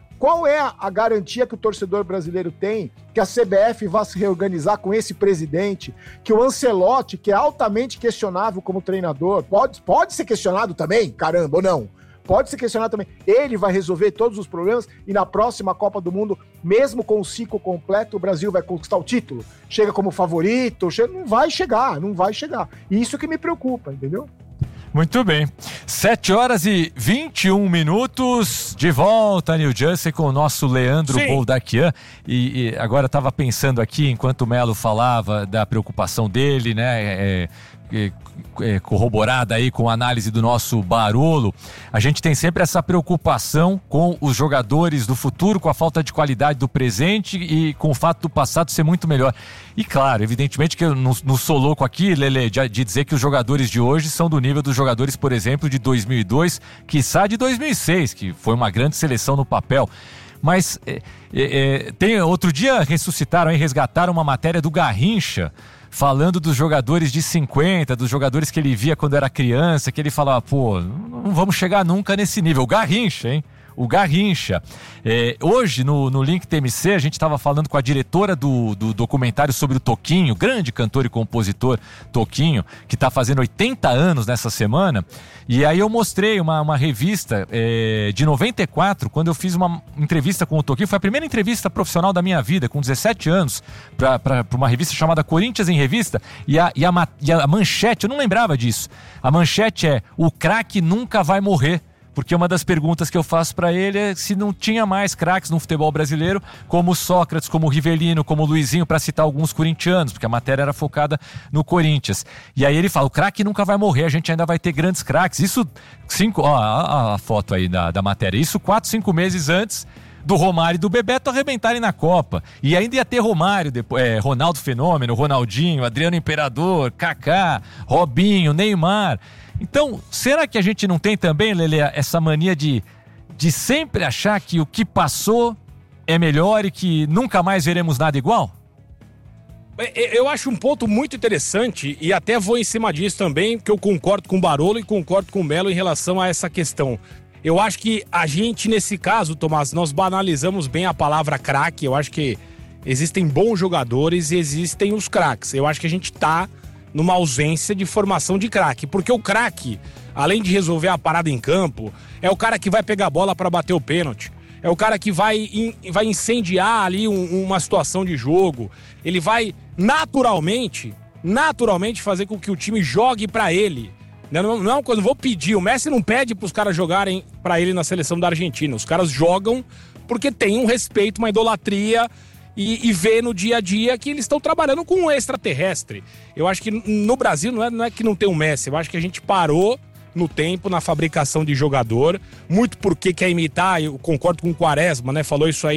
a garantia que o torcedor brasileiro tem que a CBF vai se reorganizar com esse presidente, que o Ancelotti, que é altamente questionável como treinador, pode ser questionado também, caramba, ou não? Pode ser questionado também. Ele vai resolver todos os problemas e na próxima Copa do Mundo, mesmo com o ciclo completo, o Brasil vai conquistar o título? Chega como favorito? Não vai chegar. Isso que me preocupa, entendeu?
Muito bem. 7h21, de volta a New Jersey com o nosso Leandro Boldaquian. E agora estava pensando aqui, enquanto o Melo falava da preocupação dele, né? Corroborada aí com a análise do nosso Barolo, a gente tem sempre essa preocupação com os jogadores do futuro, com a falta de qualidade do presente e com o fato do passado ser muito melhor. E claro, evidentemente que eu não sou louco aqui, Lelê, de dizer que os jogadores de hoje são do nível dos jogadores, por exemplo, de 2002, quiçá de 2006, que foi uma grande seleção no papel. Mas outro dia resgataram uma matéria do Garrincha, falando dos jogadores de 50, dos jogadores que ele via quando era criança, que ele falava, pô, não vamos chegar nunca nesse nível. O Garrincha, hein? O Garrincha. Hoje, no Link TMC, a gente estava falando com a diretora do documentário sobre o Toquinho, grande cantor e compositor Toquinho, que está fazendo 80 anos nessa semana. E aí eu mostrei uma revista de 94, quando eu fiz uma entrevista com o Toquinho. Foi a primeira entrevista profissional da minha vida, com 17 anos, para uma revista chamada Corinthians em Revista. E a manchete, eu não lembrava disso. A manchete é: o craque nunca vai morrer. Porque uma das perguntas que eu faço para ele é se não tinha mais craques no futebol brasileiro, como Sócrates, como Rivelino, como Luizinho, para citar alguns corintianos, porque a matéria era focada no Corinthians. E aí ele fala, o craque nunca vai morrer, a gente ainda vai ter grandes craques. Isso, a foto aí da matéria, isso 4, 5 meses antes do Romário e do Bebeto arrebentarem na Copa. E ainda ia ter Romário, Ronaldo Fenômeno, Ronaldinho, Adriano Imperador, Kaká, Robinho, Neymar. Então, será que a gente não tem também, Lelê, essa mania de sempre achar que o que passou é melhor e que nunca mais veremos nada igual?
Eu acho um ponto muito interessante e até vou em cima disso também, porque eu concordo com o Barolo e concordo com o Melo em relação a essa questão. Eu acho que a gente, nesse caso, Tomás, nós banalizamos bem a palavra craque. Eu acho que existem bons jogadores e existem os craques. Eu acho que a gente tá numa ausência de formação de craque, porque o craque, além de resolver a parada em campo, é o cara que vai pegar a bola para bater o pênalti, é o cara que vai incendiar ali uma situação de jogo, ele vai naturalmente fazer com que o time jogue para ele. Não é uma coisa, não vou pedir, o Messi não pede pros caras jogarem para ele na seleção da Argentina, os caras jogam porque tem um respeito, uma idolatria e vê no dia a dia que eles estão trabalhando com um extraterrestre. Eu acho que no Brasil não é que não tem o Messi, eu acho que a gente parou no tempo, na fabricação de jogador, muito porque quer imitar, eu concordo com o Quaresma, né, falou isso aí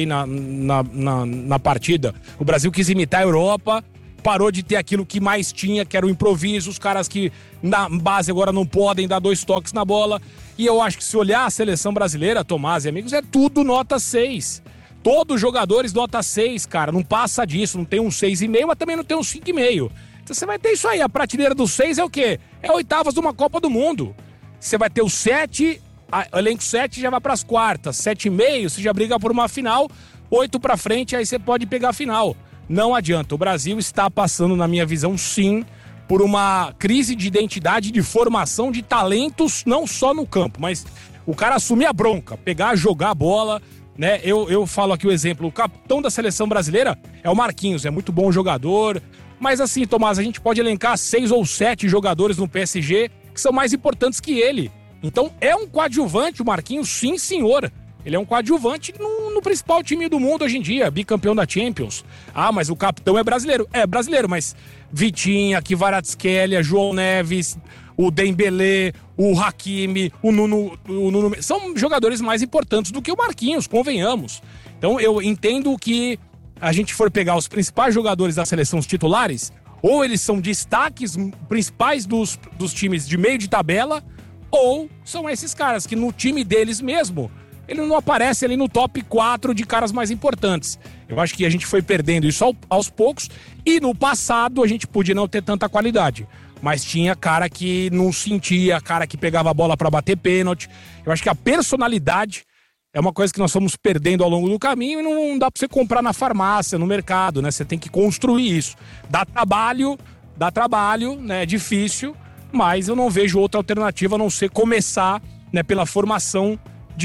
na partida, o Brasil quis imitar a Europa, parou de ter aquilo que mais tinha, que era o improviso, os caras que na base agora não podem dar 2 toques na bola, e eu acho que se olhar a seleção brasileira, Tomás e amigos, é tudo nota 6. Todos os jogadores nota 6, cara, não passa disso, não tem um 6,5, mas também não tem um 5,5. Então você vai ter isso aí, a prateleira do 6 é o quê? É oitavas de uma Copa do Mundo. Você vai ter o 7, o elenco 7 já vai pras quartas, 7,5 você já briga por uma final, 8 pra frente, aí você pode pegar a final. Não adianta, o Brasil está passando, na minha visão, sim, por uma crise de identidade, de formação de talentos, não só no campo, mas o cara assumir a bronca, pegar, jogar a bola, né? Eu falo aqui o exemplo, o capitão da seleção brasileira é o Marquinhos, é muito bom jogador, mas assim, Tomás, a gente pode elencar 6 ou 7 jogadores no PSG que são mais importantes que ele. Então é um coadjuvante, o Marquinhos, sim senhor. Ele é um coadjuvante no principal time do mundo hoje em dia, bicampeão da Champions. Ah, mas o capitão é brasileiro. É brasileiro, mas Vitinha, Kvaratskhelia, João Neves, o Dembélé, o Hakimi, o Nuno, são jogadores mais importantes do que o Marquinhos, convenhamos. Então eu entendo que a gente for pegar os principais jogadores da seleção, os titulares, ou eles são destaques principais dos times de meio de tabela, ou são esses caras que no time deles mesmo, ele não aparece ali no top 4 de caras mais importantes. Eu acho que a gente foi perdendo isso aos poucos, e no passado a gente podia não ter tanta qualidade, mas tinha cara que não sentia, cara que pegava a bola para bater pênalti. Eu acho que a personalidade é uma coisa que nós fomos perdendo ao longo do caminho e não dá pra você comprar na farmácia, no mercado, né? Você tem que construir isso. Dá trabalho, né? É difícil, mas eu não vejo outra alternativa a não ser começar, né, pela formação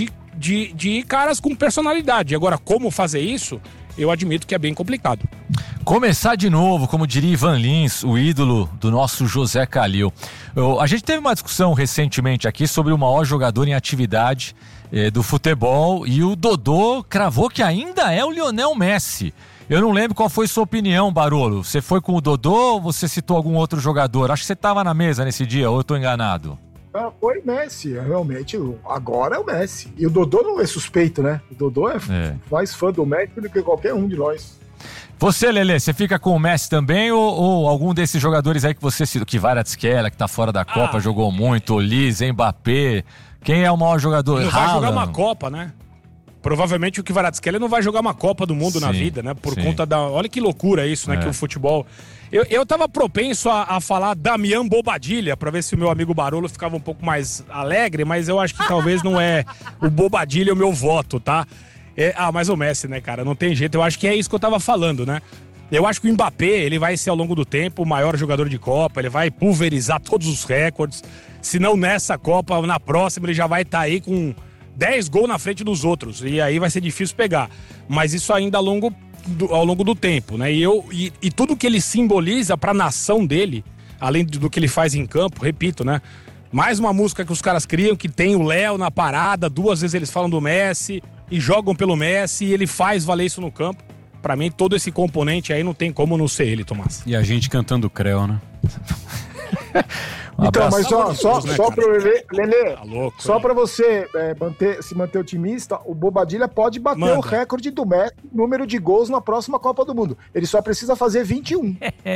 de caras com personalidade. Agora, como fazer isso, eu admito que é bem complicado.
Começar de novo, como diria Ivan Lins, o ídolo do nosso José Calil. A gente teve uma discussão recentemente aqui sobre o maior jogador em atividade do futebol, e o Dodô cravou que ainda é o Lionel Messi. Eu não lembro qual foi sua opinião, Barolo. Você foi com o Dodô ou você citou algum outro jogador? Acho que você estava na mesa nesse dia, ou eu estou enganado?
Foi Messi, realmente. Agora é o Messi. E o Dodô não é suspeito, né? O Dodô é mais fã do Messi do que qualquer um de nós.
Você, Lelê, você fica com o Messi também ou algum desses jogadores aí que você citou? Kvaratskhelia, que tá fora da Copa, jogou muito, Olise, Mbappé. Quem é o maior jogador?
Não vai jogar uma Copa, né? Provavelmente o Kvaratskhelia não vai jogar uma Copa do Mundo na vida, né? Por conta da... Olha que loucura isso, né? Que o futebol... Eu tava propenso a falar Damian Bobadilla, pra ver se o meu amigo Barolo ficava um pouco mais alegre, mas eu acho que talvez não é o Bobadilla o meu voto, tá? Mas o Messi, né, cara? Não tem jeito. Eu acho que é isso que eu tava falando, né? Eu acho que o Mbappé, ele vai ser ao longo do tempo o maior jogador de Copa, ele vai pulverizar todos os recordes. Se não nessa Copa, na próxima ele já vai estar aí com 10 gols na frente dos outros. E aí vai ser difícil pegar. Mas isso ainda ao longo do tempo, né? E tudo que ele simboliza pra nação dele, além do que ele faz em campo, repito, né? Mais uma música que os caras criam, que tem o Léo na parada, 2 vezes eles falam do Messi e jogam pelo Messi, e ele faz valer isso no campo. Pra mim, todo esse componente aí não tem como não ser ele, Tomás.
E a gente cantando Creu, né?
Então, mas só pro Lelê,
tá louco,
só pra você se manter otimista, o Bobadilla pode bater o recorde do Messi, número de gols na próxima Copa do Mundo. Ele só precisa fazer 21.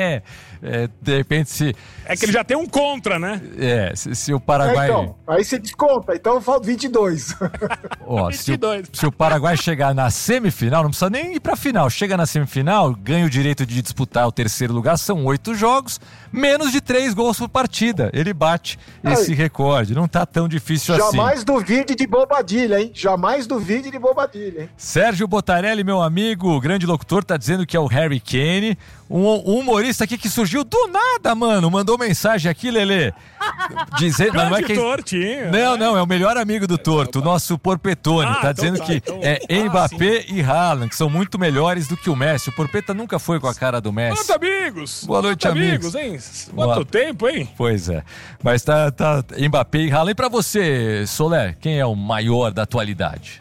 De repente se...
É que ele já tem um contra, né?
Se o Paraguai...
Então, aí você desconta, então falta 22.
Ó, 22. Se o Paraguai chegar na semifinal, não precisa nem ir pra final, chega na semifinal, ganha o direito de disputar o terceiro lugar, são 8 jogos, menos de 3 gols por partida. Ele bate esse recorde. Não tá tão difícil assim.
Jamais duvide de Bobadilha, hein? Jamais duvide de Bobadilha, hein?
Sérgio Botarelli, meu amigo, grande locutor, tá dizendo que é o Harry Kane. Um humorista aqui que surgiu do nada, mano. Mandou mensagem aqui, Lelê. Dizendo, não é que...
Tortinho.
Não, é o melhor amigo do Torto, o nosso Porpetone. Tá dizendo que Mbappé e Haaland, que são muito melhores do que o Messi. O Porpeta nunca foi com a cara do Messi.
Quanto amigos!
Boa noite, amigos.
Hein? Quanto tempo, hein?
Pois é. Mas tá Mbappé e Haaland. E pra você, Solé, quem é o maior da atualidade?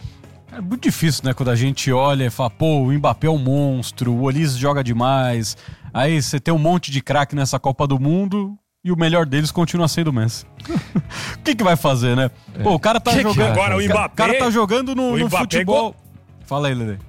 É muito difícil, né? Quando a gente olha e fala, pô, o Mbappé é um monstro, o Olise joga demais. Aí você tem um monte de craque nessa Copa do Mundo e o melhor deles continua sendo o Messi. O que vai fazer, né? Pô, o cara tá jogando...
Agora o Mbappé...
O cara tá jogando no futebol... Fala aí, Lelê.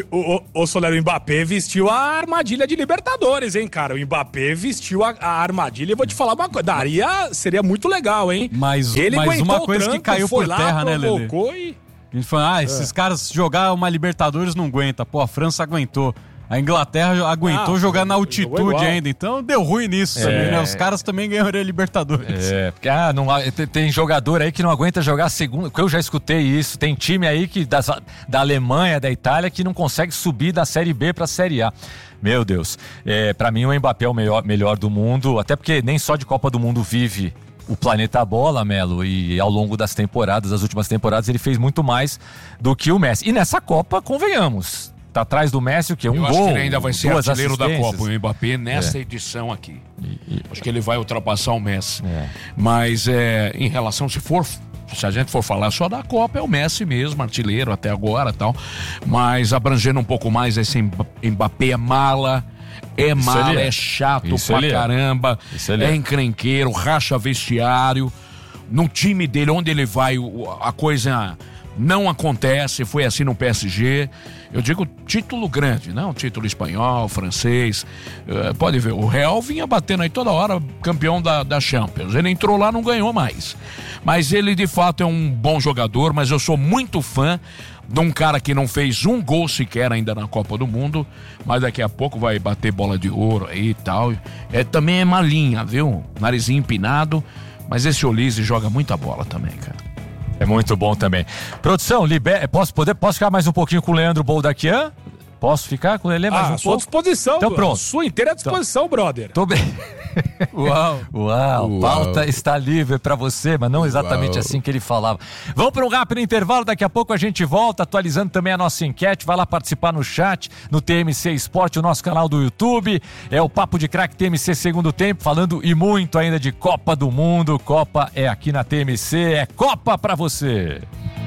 O Solero, o Mbappé vestiu a armadilha de Libertadores, hein, cara? O Mbappé vestiu a armadilha e vou te falar uma coisa, seria muito legal, hein?
Mas uma coisa que caiu por terra, né, Lelê? A gente falou, esses caras jogar uma Libertadores não aguenta. Pô, a França aguentou. A Inglaterra aguentou jogar na altitude ainda. Então deu ruim nisso também, né? Os caras também ganharam a Libertadores.
Porque tem jogador aí que não aguenta jogar segunda. Eu já escutei isso. Tem time aí da Alemanha, da Itália, que não consegue subir da Série B pra Série A. Meu Deus. Pra mim o Mbappé é o melhor do mundo. Até porque nem só de Copa do Mundo vive o planeta bola, Melo, e ao longo das últimas temporadas, ele fez muito mais do que o Messi. E nessa Copa, convenhamos, tá atrás do Messi o quê?
Eu
gol,
acho que ele ainda vai ser artilheiro da Copa, o Mbappé, nessa
É.
edição aqui. Acho que ele vai ultrapassar o Messi. Mas em relação, se a gente for falar só da Copa, é o Messi mesmo, artilheiro até agora e tal. Mas abrangendo um pouco mais, esse Mbappé é mala. É mala, é chato pra caramba, é encrenqueiro, racha vestiário. No time dele, onde ele vai, a coisa não acontece. Foi assim no PSG. Eu digo título grande, não título espanhol, francês. Pode ver, o Real vinha batendo aí toda hora, campeão da Champions. Ele entrou lá, não ganhou mais. Mas ele de fato é um bom jogador, mas eu sou muito fã de um cara que não fez um gol sequer ainda na Copa do Mundo, mas daqui a pouco vai bater bola de ouro aí e tal. Também é malinha, viu? Narizinho empinado, mas esse Olise joga muita bola também, cara.
É muito bom também. Produção, posso ficar mais um pouquinho com o Leandro Boldaquian? Posso ficar com o Lelê mais um pouco?
Sua disposição,
então, pronto.
Sua inteira disposição, brother.
Tô bem. Uau, pauta está livre pra você, mas não exatamente assim que ele falava. Vamos para um rápido intervalo, daqui a pouco a gente volta, atualizando também a nossa enquete. Vai lá participar no chat, no TMC Esporte, o nosso canal do YouTube. É o Papo de Craque TMC Segundo Tempo, falando e muito ainda de Copa do Mundo. Copa é aqui na TMC, é Copa pra você.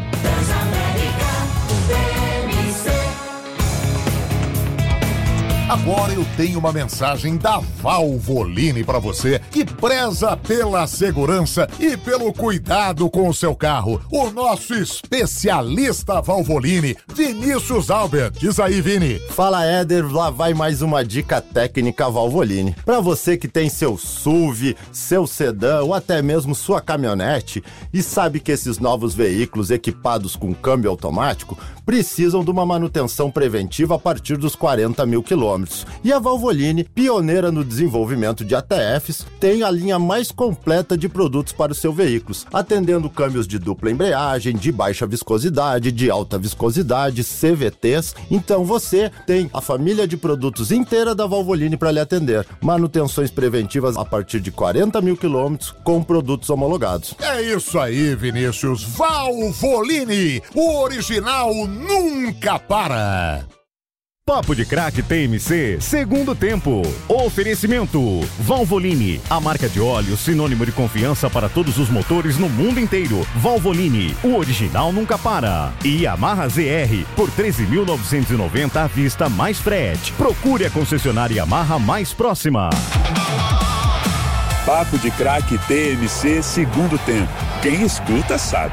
Agora eu tenho uma mensagem da Valvoline para você que preza pela segurança e pelo cuidado com o seu carro. O nosso especialista Valvoline, Vinícius Albert. Diz aí, Vini.
Fala, Éder, lá vai mais uma dica técnica Valvoline. Para você que tem seu SUV, seu sedã ou até mesmo sua caminhonete e sabe que esses novos veículos equipados com câmbio automático precisam de uma manutenção preventiva a partir dos 40 mil quilômetros. E a Valvoline, pioneira no desenvolvimento de ATFs, tem a linha mais completa de produtos para os seus veículos, atendendo câmbios de dupla embreagem, de baixa viscosidade, de alta viscosidade, CVTs. Então você tem a família de produtos inteira da Valvoline para lhe atender. Manutenções preventivas a partir de 40 mil quilômetros com produtos homologados.
É isso aí, Vinícius. Valvoline, o original nunca para.
Papo de Craque TMC, Segundo Tempo. Oferecimento Valvoline, a marca de óleo sinônimo de confiança para todos os motores no mundo inteiro. Valvoline, o original nunca para. E Yamaha ZR, por 13.990 à vista mais frete. Procure a concessionária Yamaha mais próxima.
Papo de Craque TMC, Segundo Tempo. Quem escuta sabe.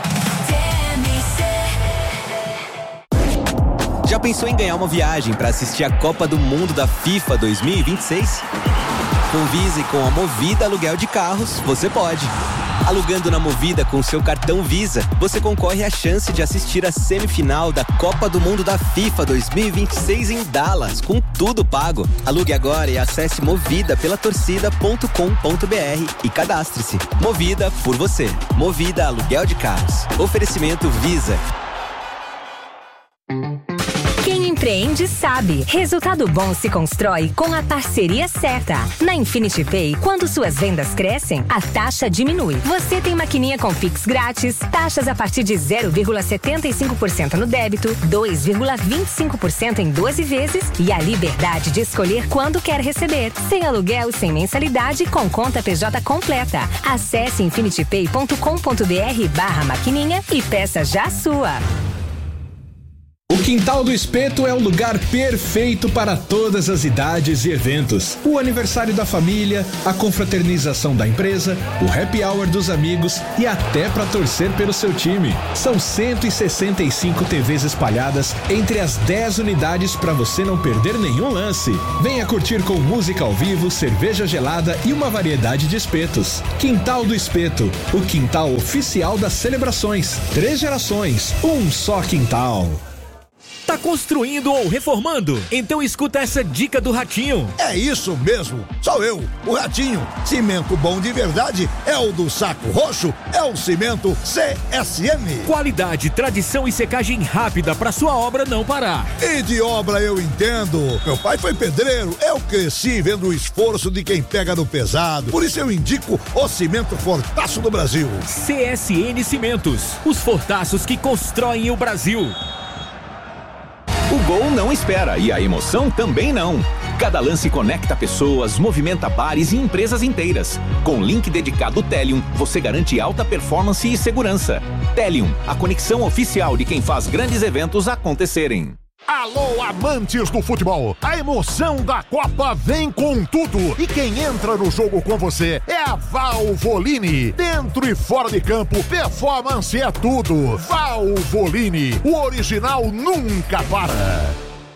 Já pensou em ganhar uma viagem para assistir a Copa do Mundo da FIFA 2026? Com Visa e com a Movida Aluguel de Carros, você pode. Alugando na Movida com seu cartão Visa, você concorre à chance de assistir a semifinal da Copa do Mundo da FIFA 2026 em Dallas, com tudo pago. Alugue agora e acesse movidapellatorcida.com.br e cadastre-se. Movida por você. Movida Aluguel de Carros. Oferecimento Visa.
Quem empreende sabe. Resultado bom se constrói com a parceria certa. Na Infinity Pay, quando suas vendas crescem, a taxa diminui. Você tem maquininha com Pix grátis, taxas a partir de 0,75% no débito, 2,25% em 12 vezes e a liberdade de escolher quando quer receber. Sem aluguel, sem mensalidade, com conta PJ completa. Acesse infinitypay.com.br/maquininha e peça já a sua.
O Quintal do Espeto é o lugar perfeito para todas as idades e eventos. O aniversário da família, a confraternização da empresa, o happy hour dos amigos e até para torcer pelo seu time. São 165 TVs espalhadas entre as 10 unidades para você não perder nenhum lance. Venha curtir com música ao vivo, cerveja gelada e uma variedade de espetos. Quintal do Espeto, o quintal oficial das celebrações. 3 gerações, um só quintal.
Tá construindo ou reformando? Então escuta essa dica do Ratinho.
É isso mesmo, sou eu, o Ratinho. Cimento bom de verdade é o do Saco Roxo, é o cimento CSM.
Qualidade, tradição e secagem rápida pra sua obra não parar.
E de obra eu entendo. Meu pai foi pedreiro, eu cresci vendo o esforço de quem pega no pesado. Por isso eu indico o cimento Fortaço do Brasil.
CSN Cimentos, os fortaços que constroem o Brasil.
O gol não espera e a emoção também não. Cada lance conecta pessoas, movimenta bares e empresas inteiras. Com link dedicado Telium, você garante alta performance e segurança. Telium, a conexão oficial de quem faz grandes eventos acontecerem.
Alô, amantes do futebol! A emoção da Copa vem com tudo! E quem entra no jogo com você é a Valvoline. Dentro e fora de campo, performance é tudo. Valvoline, o original nunca para.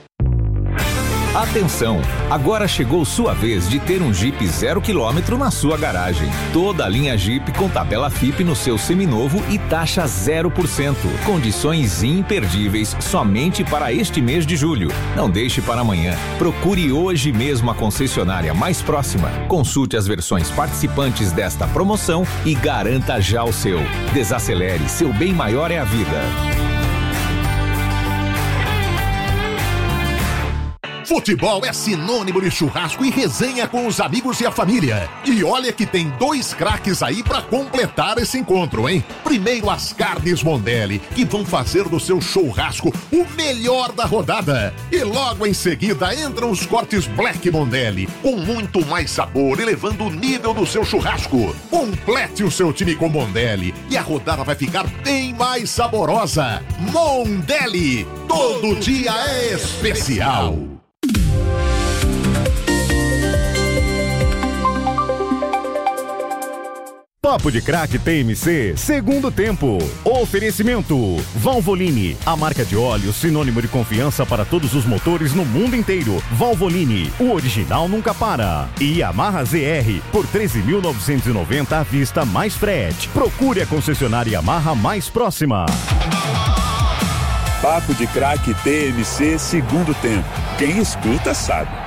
Atenção! Agora chegou sua vez de ter um Jeep 0 km na sua garagem. Toda a linha Jeep com tabela FIP no seu seminovo e taxa 0%. Condições imperdíveis somente para este mês de julho. Não deixe para amanhã. Procure hoje mesmo a concessionária mais próxima. Consulte as versões participantes desta promoção e garanta já o seu. Desacelere, seu bem maior é a vida.
Futebol é sinônimo de churrasco e resenha com os amigos e a família. E olha que tem 2 craques aí pra completar esse encontro, hein? Primeiro as carnes Mondelli, que vão fazer do seu churrasco o melhor da rodada. E logo em seguida entram os cortes Black Mondelli, com muito mais sabor, elevando o nível do seu churrasco. Complete o seu time com Mondelli e a rodada vai ficar bem mais saborosa. Mondelli, todo dia é especial.
Papo de Craque TMC, segundo tempo. Oferecimento Valvoline, a marca de óleo sinônimo de confiança para todos os motores no mundo inteiro. Valvoline, o original nunca para. E Yamaha ZR, por 13.990 à vista mais frete. Procure a concessionária Yamaha mais próxima.
Papo de Craque TMC, segundo tempo. Quem escuta sabe.